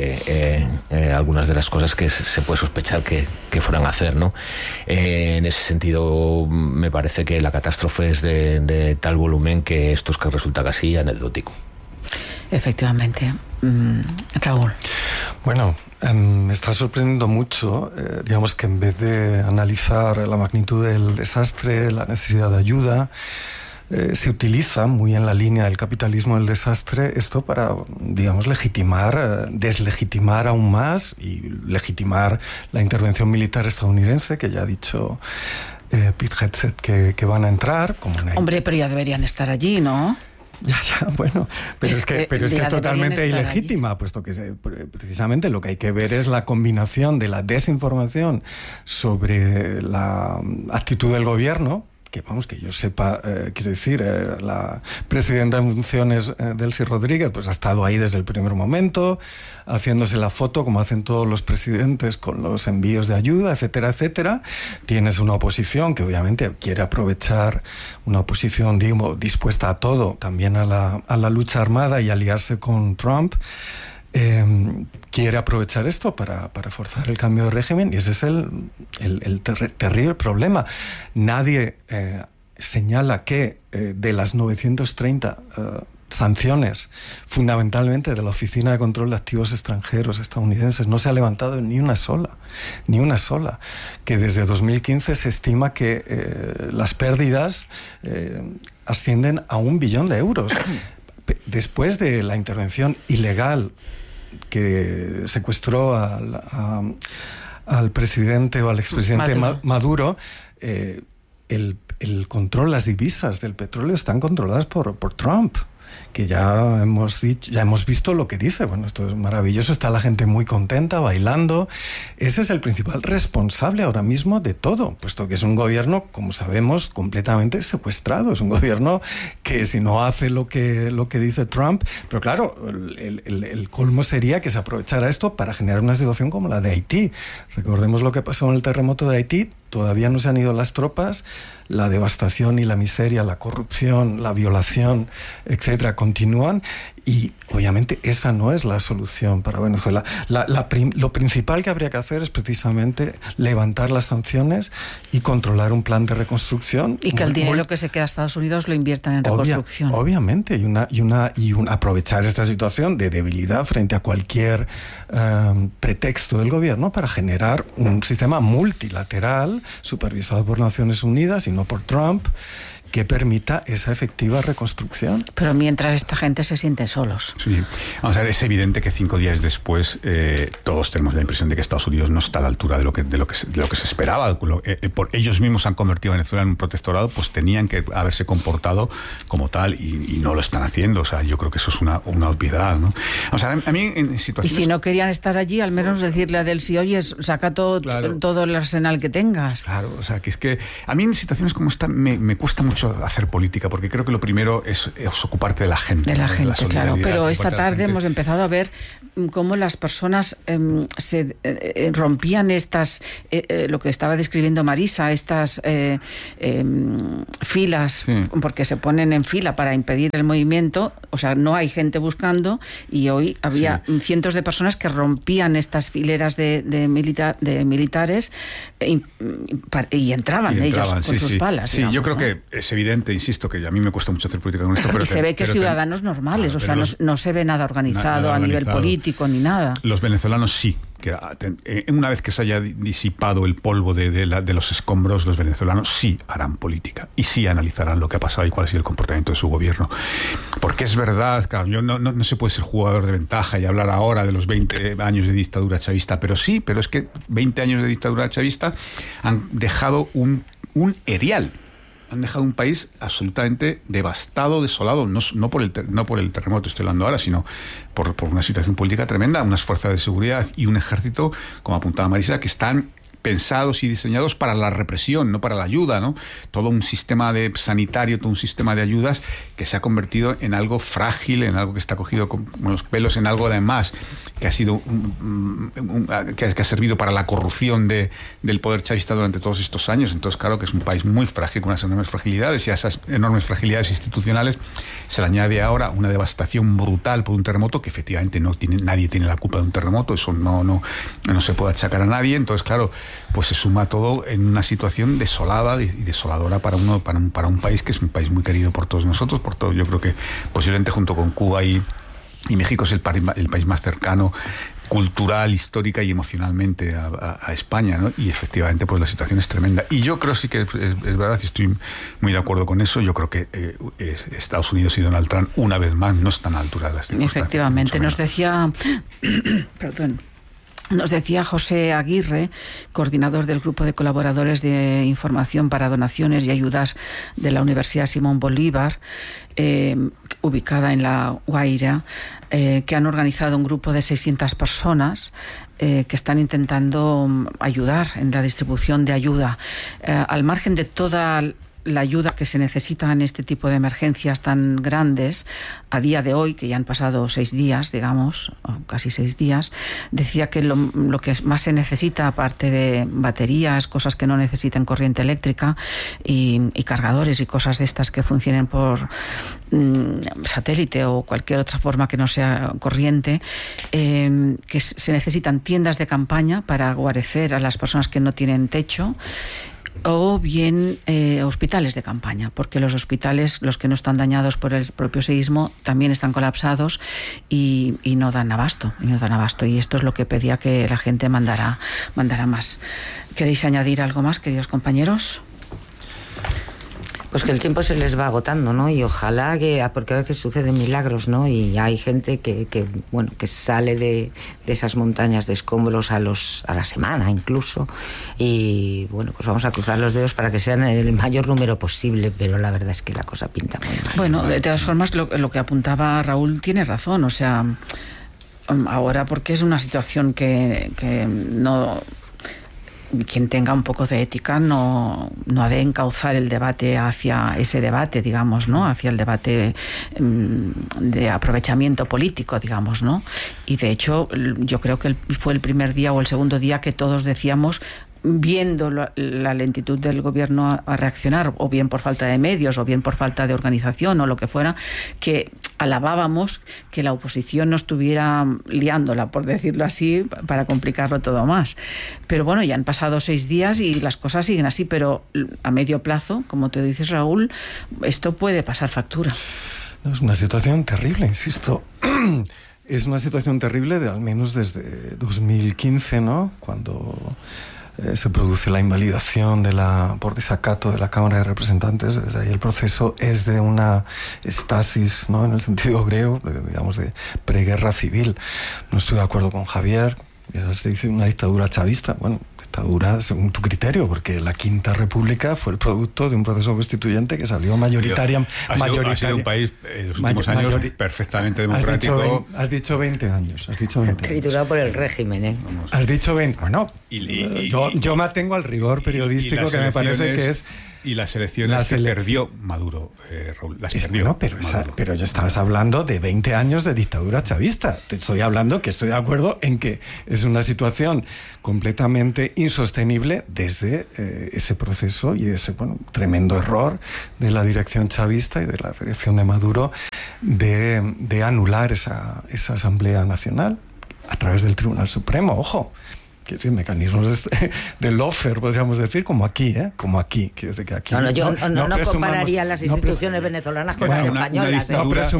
algunas de las cosas que se puede sospechar que fueran a hacer, ¿no? En ese sentido, me parece que la catástrofe es de tal volumen que esto es que resulta casi anecdótico. Efectivamente. Raúl. Bueno, me está sorprendiendo mucho, digamos, que en vez de analizar la magnitud del desastre, la necesidad de ayuda, se utiliza, muy en la línea del capitalismo del desastre, esto para, digamos, deslegitimar aún más y legitimar la intervención militar estadounidense, que ya ha dicho Pete Hegseth que van a entrar. Hombre, pero ya deberían estar allí, ¿no? Ya, bueno, pero es que es totalmente ilegítima, puesto que precisamente lo que hay que ver es la combinación de la desinformación sobre la actitud del gobierno, que vamos, que yo sepa, quiero decir, la presidenta en funciones, Delcy Rodríguez, pues ha estado ahí desde el primer momento, haciéndose la foto, como hacen todos los presidentes, con los envíos de ayuda, etcétera, etcétera. Tienes una oposición que obviamente quiere aprovechar, una oposición, digo, dispuesta a todo, también a la lucha armada y aliarse con Trump. Quiere aprovechar esto para forzar el cambio de régimen, y ese es el terrible problema. Nadie señala que de las 930 sanciones, fundamentalmente de la Oficina de Control de Activos Extranjeros estadounidenses, no se ha levantado ni una sola, que desde 2015 se estima que las pérdidas ascienden a 1 billón de euros. Después de la intervención ilegal que secuestró al presidente o al expresidente Maduro, el control, las divisas del petróleo están controladas por Trump, que ya hemos visto lo que dice. Bueno, esto es maravilloso, está la gente muy contenta, bailando. Ese es el principal responsable ahora mismo de todo, puesto que es un gobierno, como sabemos, completamente secuestrado. Es un gobierno que, si no hace lo que dice Trump, pero claro, el colmo sería que se aprovechara esto para generar una situación como la de Haití. Recordemos lo que pasó en el terremoto de Haití. Todavía no se han ido las tropas, la devastación y la miseria, la corrupción, la violación, etcétera, continúan, Y obviamente esa no es la solución para Venezuela. Lo principal que habría que hacer es precisamente levantar las sanciones y controlar un plan de reconstrucción. Y que el dinero que se queda a Estados Unidos lo inviertan en reconstrucción. Obviamente, y aprovechar esta situación de debilidad frente a cualquier pretexto del gobierno para generar un sistema multilateral supervisado por Naciones Unidas y no por Trump, que permita esa efectiva reconstrucción. Pero mientras esta gente se siente solos. Sí, vamos a ver, es evidente que 5 días después todos tenemos la impresión de que Estados Unidos no está a la altura de lo que se esperaba. Por ellos mismos han convertido a Venezuela en un protectorado, pues tenían que haberse comportado como tal y no lo están haciendo. O sea, yo creo que eso es una obviedad, ¿no? O sea, a mí en situaciones... Y si no querían estar allí, al menos decirle a Delcy, oye, saca todo el arsenal que tengas. Claro, o sea, que es que a mí en situaciones como esta me cuesta mucho hacer política, porque creo que lo primero es ocuparte de la gente. De la gente, claro. Pero esta tarde hemos empezado a ver cómo las personas se rompían estas, lo que estaba describiendo Marisa, estas filas, sí, porque se ponen en fila para impedir el movimiento. O sea, no hay gente buscando, y hoy había cientos de personas que rompían estas fileras de militares y entraban ellos con sus palas. Sí, digamos, yo creo que es evidente, insisto, que a mí me cuesta mucho hacer política con esto. Pero y se ve que es ciudadanos normales, o sea, no se ve nada organizado a nivel político ni nada. Los venezolanos sí. Que una vez que se haya disipado el polvo de los escombros, los venezolanos sí harán política y sí analizarán lo que ha pasado y cuál ha sido el comportamiento de su gobierno. Porque es verdad, claro, no se puede ser jugador de ventaja y hablar ahora de los 20 años de dictadura chavista, pero es que 20 años de dictadura chavista han dejado un erial. Han dejado un país absolutamente devastado, desolado, no por el terremoto estoy hablando ahora, sino por una situación política tremenda, unas fuerzas de seguridad y un ejército, como apuntaba Marisa, que están pensados y diseñados para la represión, no para la ayuda, ¿no? Todo un sistema sanitario, todo un sistema de ayudas que se ha convertido en algo frágil, en algo que está cogido con los pelos, en algo además que ha sido que ha servido para la corrupción del poder chavista durante todos estos años. Entonces, claro que es un país muy frágil, con unas enormes fragilidades, y a esas enormes fragilidades institucionales se le añade ahora una devastación brutal por un terremoto que efectivamente nadie tiene la culpa de un terremoto, eso no se puede achacar a nadie. Entonces, claro, pues se suma todo en una situación desolada y desoladora para un país que es un país muy querido por todos nosotros, por todo. Yo creo que posiblemente junto con Cuba y México es el país más cercano cultural, histórica y emocionalmente a España, ¿no? Y efectivamente pues la situación es tremenda. Y yo creo sí que es verdad, y estoy muy de acuerdo con eso, yo creo que Estados Unidos y Donald Trump una vez más no están a la altura de las circunstancias. Efectivamente, nos decía Nos decía José Aguirre, coordinador del Grupo de Colaboradores de Información para Donaciones y Ayudas de la Universidad Simón Bolívar, ubicada en La Guaira, que han organizado un grupo de 600 personas que están intentando ayudar en la distribución de ayuda. Al margen de toda la ayuda que se necesita en este tipo de emergencias tan grandes, a día de hoy, que ya han pasado 6 días, digamos, o casi 6 días, decía que lo que más se necesita, aparte de baterías, cosas que no necesitan corriente eléctrica y cargadores y cosas de estas que funcionen por satélite o cualquier otra forma que no sea corriente, que se necesitan tiendas de campaña para guarecer a las personas que no tienen techo, o bien hospitales de campaña, porque los hospitales, los que no están dañados por el propio seísmo, también están colapsados y no dan abasto, y esto es lo que pedía que la gente mandara más. ¿Queréis añadir algo más, queridos compañeros? Pues que el tiempo se les va agotando, ¿no? Y ojalá porque a veces suceden milagros, ¿no? Y hay gente que sale de esas montañas de escombros a la semana incluso. Y bueno, pues vamos a cruzar los dedos para que sean el mayor número posible, pero la verdad es que la cosa pinta muy mal. Bueno, de todas formas, lo que apuntaba Raúl tiene razón, o sea, ahora porque es una situación que no... Quien tenga un poco de ética no ha de encauzar el debate hacia ese debate, digamos, ¿no? Hacia el debate de aprovechamiento político, digamos, ¿no? Y de hecho, yo creo que fue el primer día o el segundo día que todos decíamos, viendo la lentitud del gobierno a reaccionar, o bien por falta de medios, o bien por falta de organización, o lo que fuera, que alabábamos que la oposición no estuviera liándola, por decirlo así, para complicarlo todo más. Pero bueno, ya han pasado 6 días y las cosas siguen así, pero a medio plazo, como te dices, Raúl, esto puede pasar factura. No, es una situación terrible, insisto. Es una situación terrible al menos desde 2015, ¿no? Cuando se produce la invalidación por desacato de la Cámara de Representantes. Desde ahí el proceso es de una estasis, ¿no? En el sentido griego, digamos, de preguerra civil. No estoy de acuerdo con Javier. Ya se dice una dictadura chavista. Bueno, dictadura según tu criterio, porque la Quinta República fue el producto de un proceso constituyente que salió mayoritariamente. Ha sido un país en los últimos años perfectamente democrático. Has dicho 20 años. Triturado por el régimen, ¿eh? Has dicho 20. Bueno, yo me atengo al rigor periodístico que me parece que es. Y las elecciones que perdió Maduro, Raúl, las perdió. Bueno, pero ya estabas hablando de 20 años de dictadura chavista. Te estoy hablando que estoy de acuerdo en que es una situación completamente insostenible desde ese proceso y ese tremendo error de la dirección chavista y de la dirección de Maduro de anular esa Asamblea Nacional a través del Tribunal Supremo. Ojo. Mecanismos de lawfare, podríamos decir, como aquí, ¿eh? Como aquí. Quiero decir que aquí yo no compararía las instituciones venezolanas con las españolas.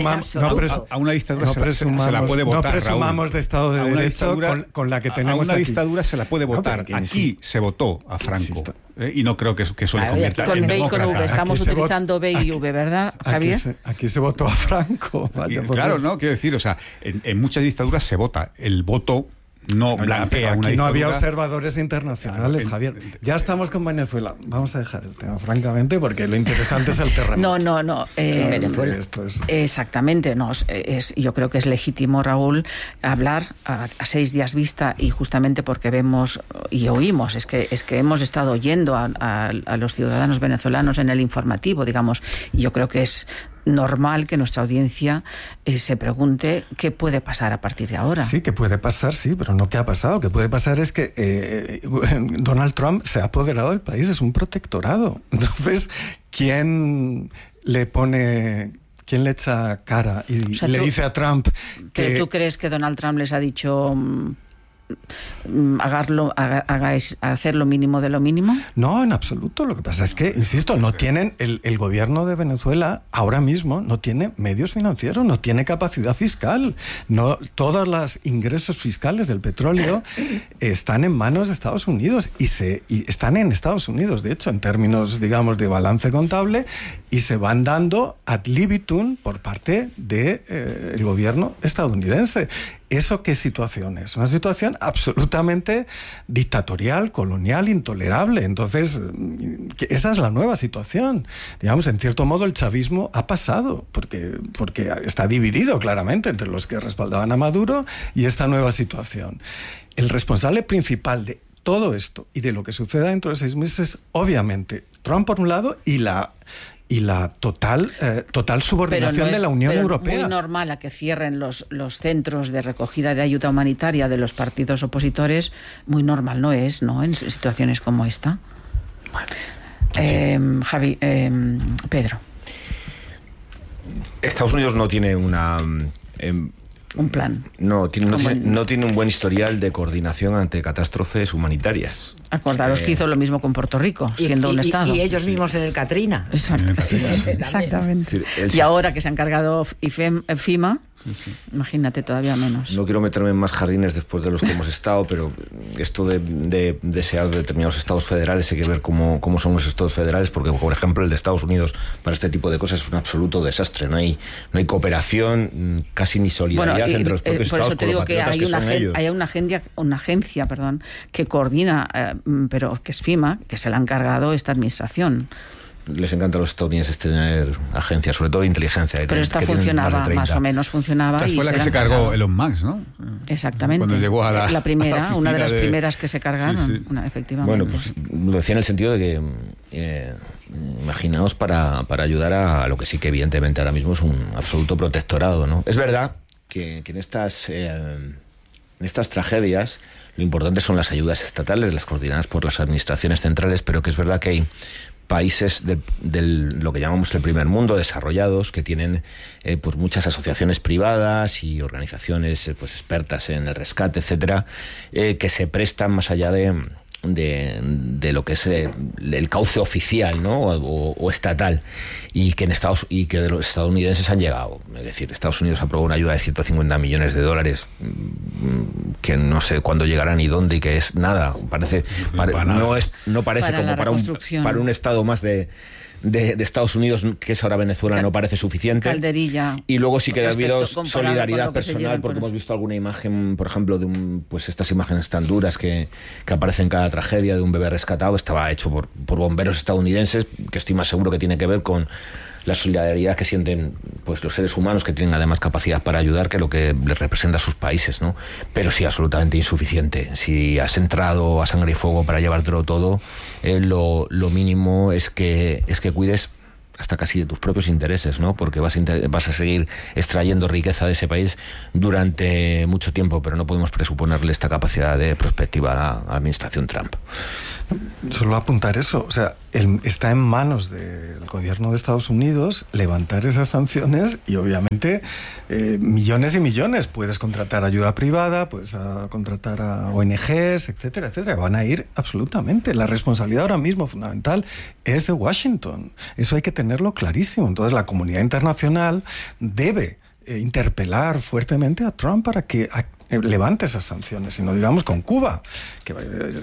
A una dictadura se la puede votar, no presumamos de Estado de Derecho con la que tenemos aquí. A una aquí. Dictadura se la puede votar. Aquí se votó a Franco. Y no creo que eso le convierta con en B y con V. Estamos utilizando B y V, ¿verdad, Javier? Aquí se votó a Franco. Claro, ¿no? Quiero decir, o sea, en muchas dictaduras se vota. El voto no blanquea una dictadura. No había observadores internacionales, Javier. Ya estamos con Venezuela. Vamos a dejar el tema, francamente, porque lo interesante es el terremoto. No. Venezuela. Exactamente. Yo creo que es legítimo, Raúl, hablar a 6 días vista, y justamente porque vemos y oímos, es que hemos estado oyendo a los ciudadanos venezolanos en el informativo, digamos, y yo creo que es normal que nuestra audiencia se pregunte qué puede pasar a partir de ahora. Sí, que puede pasar, sí, pero no qué ha pasado. Lo que puede pasar es que Donald Trump se ha apoderado del país, es un protectorado. Entonces, ¿quién le echa cara y le dice a Trump que... ¿Pero tú crees que Donald Trump les ha dicho... hacer lo mínimo de lo mínimo? No, en absoluto. Lo que pasa es que, insisto, no tienen el gobierno de Venezuela ahora mismo no tiene medios financieros, no tiene capacidad fiscal. No, todos los ingresos fiscales del petróleo están en manos de Estados Unidos y están en Estados Unidos, de hecho, en términos, digamos, de balance contable, y se van dando ad libitum por parte del gobierno estadounidense. ¿Eso qué situación es? Una situación absolutamente dictatorial, colonial, intolerable. Entonces, esa es la nueva situación. Digamos, en cierto modo el chavismo ha pasado, porque está dividido claramente entre los que respaldaban a Maduro y esta nueva situación. El responsable principal de todo esto y de lo que suceda dentro de 6 meses, obviamente, Trump por un lado y la total subordinación de la Unión Europea. Es muy normal a que cierren los centros de recogida de ayuda humanitaria de los partidos opositores. Muy normal no es, ¿no? En situaciones como esta. Javi, Pedro. Estados Unidos no tiene un plan. No tiene un buen historial de coordinación ante catástrofes humanitarias. Acordaros que hizo lo mismo con Puerto Rico, siendo un Estado. Y ellos mismos en el Katrina. Exactamente. Y ahora que se ha encargado FEMA, imagínate, todavía menos. No quiero meterme en más jardines después de los que hemos estado, pero esto de desear determinados estados federales, hay que ver cómo son los estados federales, porque, por ejemplo, el de Estados Unidos para este tipo de cosas es un absoluto desastre. No hay cooperación, casi ni solidaridad entre los propios estados. Por eso te digo que hay una agencia que coordina, pero que es FEMA, que se le ha encargado esta administración. Les encanta a los estadounidenses tener agencias, sobre todo de inteligencia. Pero esta funcionaba, más o menos funcionaba. Esta fue la que se cargó Elon Musk, ¿no? Exactamente. Cuando llegó a la primera, una de las primeras que se cargaron, efectivamente. Bueno, pues lo decía en el sentido de que imaginaos para ayudar a lo que sí que evidentemente ahora mismo es un absoluto protectorado, ¿no? Es verdad que en estas tragedias lo importante son las ayudas estatales, las coordinadas por las administraciones centrales, pero que es verdad que hay países del lo que llamamos el primer mundo, desarrollados, que tienen pues muchas asociaciones privadas y organizaciones pues expertas en el rescate, etcétera, que se prestan más allá de lo que es el cauce oficial, ¿no? o estatal, y que de los estadounidenses han llegado. Es decir, Estados Unidos aprobó una ayuda de $150 millones que no sé cuándo llegará ni dónde, y que es nada. No parece como para un estado más de Estados Unidos, que es ahora Venezuela, no parece suficiente. Calderilla. Y luego sí que ha habido solidaridad personal, porque hemos visto alguna imagen, por ejemplo, pues estas imágenes tan duras que aparecen en cada tragedia, de un bebé rescatado. Estaba hecho por bomberos estadounidenses, que estoy más seguro que tiene que ver con la solidaridad que sienten pues los seres humanos, que tienen además capacidad para ayudar, que lo que les representa a sus países, ¿no? Pero sí, absolutamente insuficiente. Si has entrado a sangre y fuego para llevártelo todo, lo mínimo es que cuides hasta casi de tus propios intereses, ¿no? Porque vas a seguir extrayendo riqueza de ese país durante mucho tiempo, pero no podemos presuponerle esta capacidad de prospectiva a la administración Trump. Solo apuntar eso, o sea, está en manos del gobierno de Estados Unidos levantar esas sanciones, y obviamente millones y millones. Puedes contratar ayuda privada, puedes contratar a ONGs, etcétera, etcétera. Van a ir absolutamente. La responsabilidad ahora mismo fundamental es de Washington. Eso hay que tenerlo clarísimo. Entonces la comunidad internacional debe interpelar fuertemente a Trump para que levante esas sanciones. Y no digamos con Cuba, que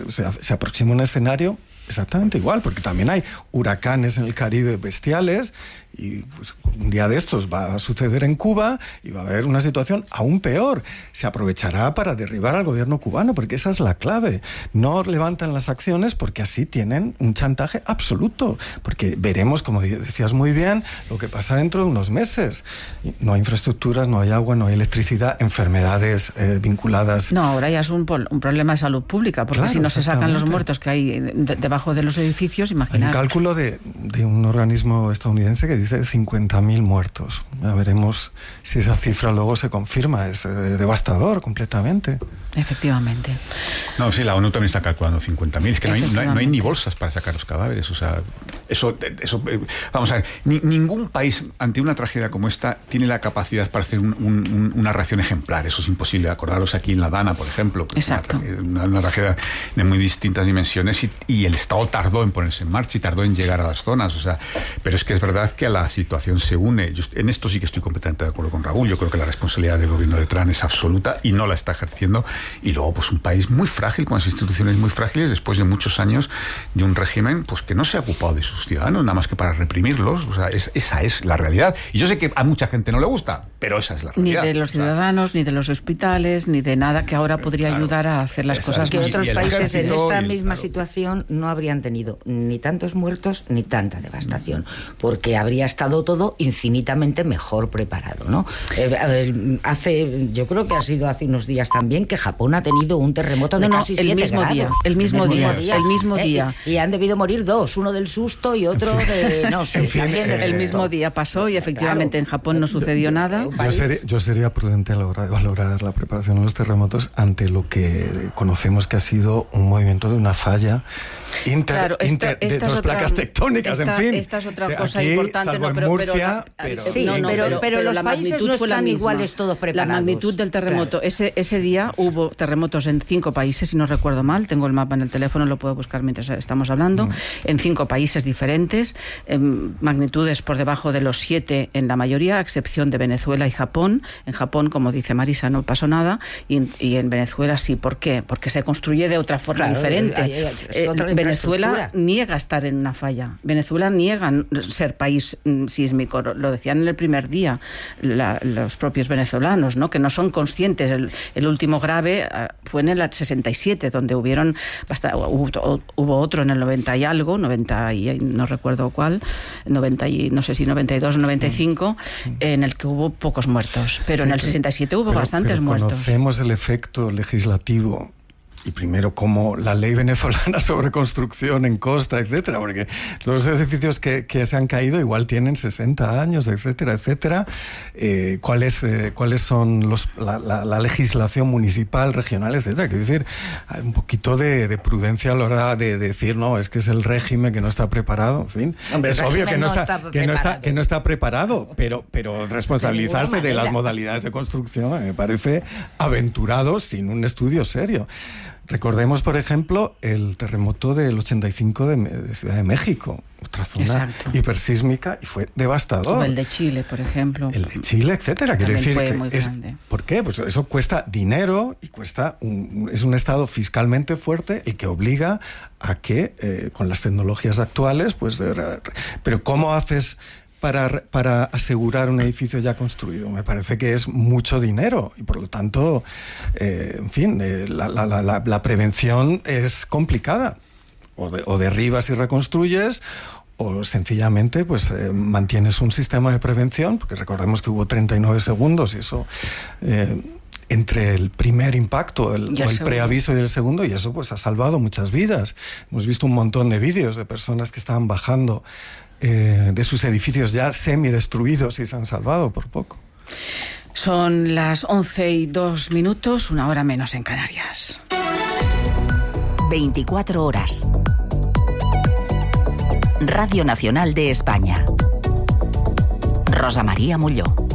se aproxima un escenario exactamente igual, porque también hay huracanes en el Caribe bestiales, y pues un día de estos va a suceder en Cuba y va a haber una situación aún peor. Se aprovechará para derribar al gobierno cubano, porque esa es la clave. No levantan las acciones porque así tienen un chantaje absoluto, porque veremos, como decías muy bien, lo que pasa dentro de unos meses. No hay infraestructuras, no hay agua, no hay electricidad, enfermedades vinculadas. No, ahora ya es un problema de salud pública, porque claro, si no se sacan los muertos que hay debajo de los edificios, imaginar. Hay un cálculo de un organismo estadounidense que dice 50.000 muertos. Ya veremos si esa cifra luego se confirma. Es devastador completamente. Efectivamente. No, sí, la ONU también está calculando 50.000. Es que no hay ni bolsas para sacar los cadáveres. O sea, eso vamos a ver, ningún país ante una tragedia como esta tiene la capacidad para hacer una reacción ejemplar. Eso es imposible. Acordaros aquí en La Dana, por ejemplo. Exacto. Una tragedia de muy distintas dimensiones, y el Estado tardó en ponerse en marcha y tardó en llegar a las zonas. O sea, pero es que es verdad que la situación se une. En esto sí que estoy completamente de acuerdo con Raúl. Yo creo que la responsabilidad del gobierno de Trump es absoluta y no la está ejerciendo. Y luego, pues un país muy frágil, con las instituciones muy frágiles, después de muchos años de un régimen pues que no se ha ocupado de sus ciudadanos, nada más que para reprimirlos. O sea, esa es la realidad. Y yo sé que a mucha gente no le gusta, pero esa es la realidad. Ni de los ciudadanos, ni de los hospitales, ni de nada que ahora podría ayudar a hacer las cosas que más. Otros países en esta misma situación no habrían tenido ni tantos muertos ni tanta devastación, porque habría estado todo infinitamente mejor preparado, ¿no? Yo creo que ha sido hace unos días también que Japón ha tenido un terremoto de casi 7 grados. El mismo día. Y han debido morir 2, uno del susto y otro de... No sé, el mismo día pasó, y efectivamente en Japón no sucedió nada. Yo sería prudente a la hora de valorar la preparación de los terremotos ante lo que conocemos que ha sido un movimiento de una falla de dos placas tectónicas, en fin. Esta es otra cosa aquí, importante, no, pero los países no están iguales todos preparados. La magnitud del terremoto, claro. Ese día hubo terremotos en 5 países, si no recuerdo mal, tengo el mapa en el teléfono, lo puedo buscar mientras estamos hablando, en 5 países diferentes, magnitudes por debajo de los 7 en la mayoría, a excepción de Venezuela y Japón. En Japón, como dice Marisa, no pasó nada, y en Venezuela sí. ¿Por qué? Porque se construye de otra forma diferente. Venezuela niega estar en una falla. Venezuela niega ser país sísmico. Lo decían en el primer día los propios venezolanos, ¿no? Que no son conscientes. El último grave fue en el 67, donde hubo otro en el 90 y algo, 90 y no recuerdo cuál, 90 y no sé si 92 o 95, en el que hubo pocos muertos. Pero en el 67 hubo bastantes muertos. Conocemos el efecto legislativo y primero como la ley venezolana sobre construcción en costa, etcétera, porque los edificios que se han caído igual tienen 60 años, etcétera, etcétera. ¿Cuáles son la legislación municipal, regional, etcétera? Quiero decir, hay un poquito de prudencia a la hora de decir, no, es que es el régimen que no está preparado, en fin. Hombre, es obvio que no está preparado, pero responsabilizarse de las modalidades de construcción me parece aventurado sin un estudio serio. Recordemos, por ejemplo, el terremoto del 85 de Ciudad de México, otra zona hipersísmica, y fue devastador. O el de Chile, por ejemplo. El de Chile, etcétera. Quiero decir fue que muy grande. ¿Por qué? Pues eso cuesta dinero y es un Estado fiscalmente fuerte el que obliga a que, con las tecnologías actuales, pues... Pero ¿cómo haces para asegurar un edificio ya construido? Me parece que es mucho dinero y por lo tanto, en fin, la prevención es complicada. O derribas y reconstruyes, o sencillamente pues mantienes un sistema de prevención, porque recordemos que hubo 39 segundos y eso... entre el primer impacto o el preaviso y el segundo, y eso pues ha salvado muchas vidas. Hemos visto un montón de vídeos de personas que estaban bajando de sus edificios ya semidestruidos y se han salvado por poco. Son las 11:02, 1 hora menos en Canarias. 24 horas. Radio Nacional de España. Rosa María Mulló.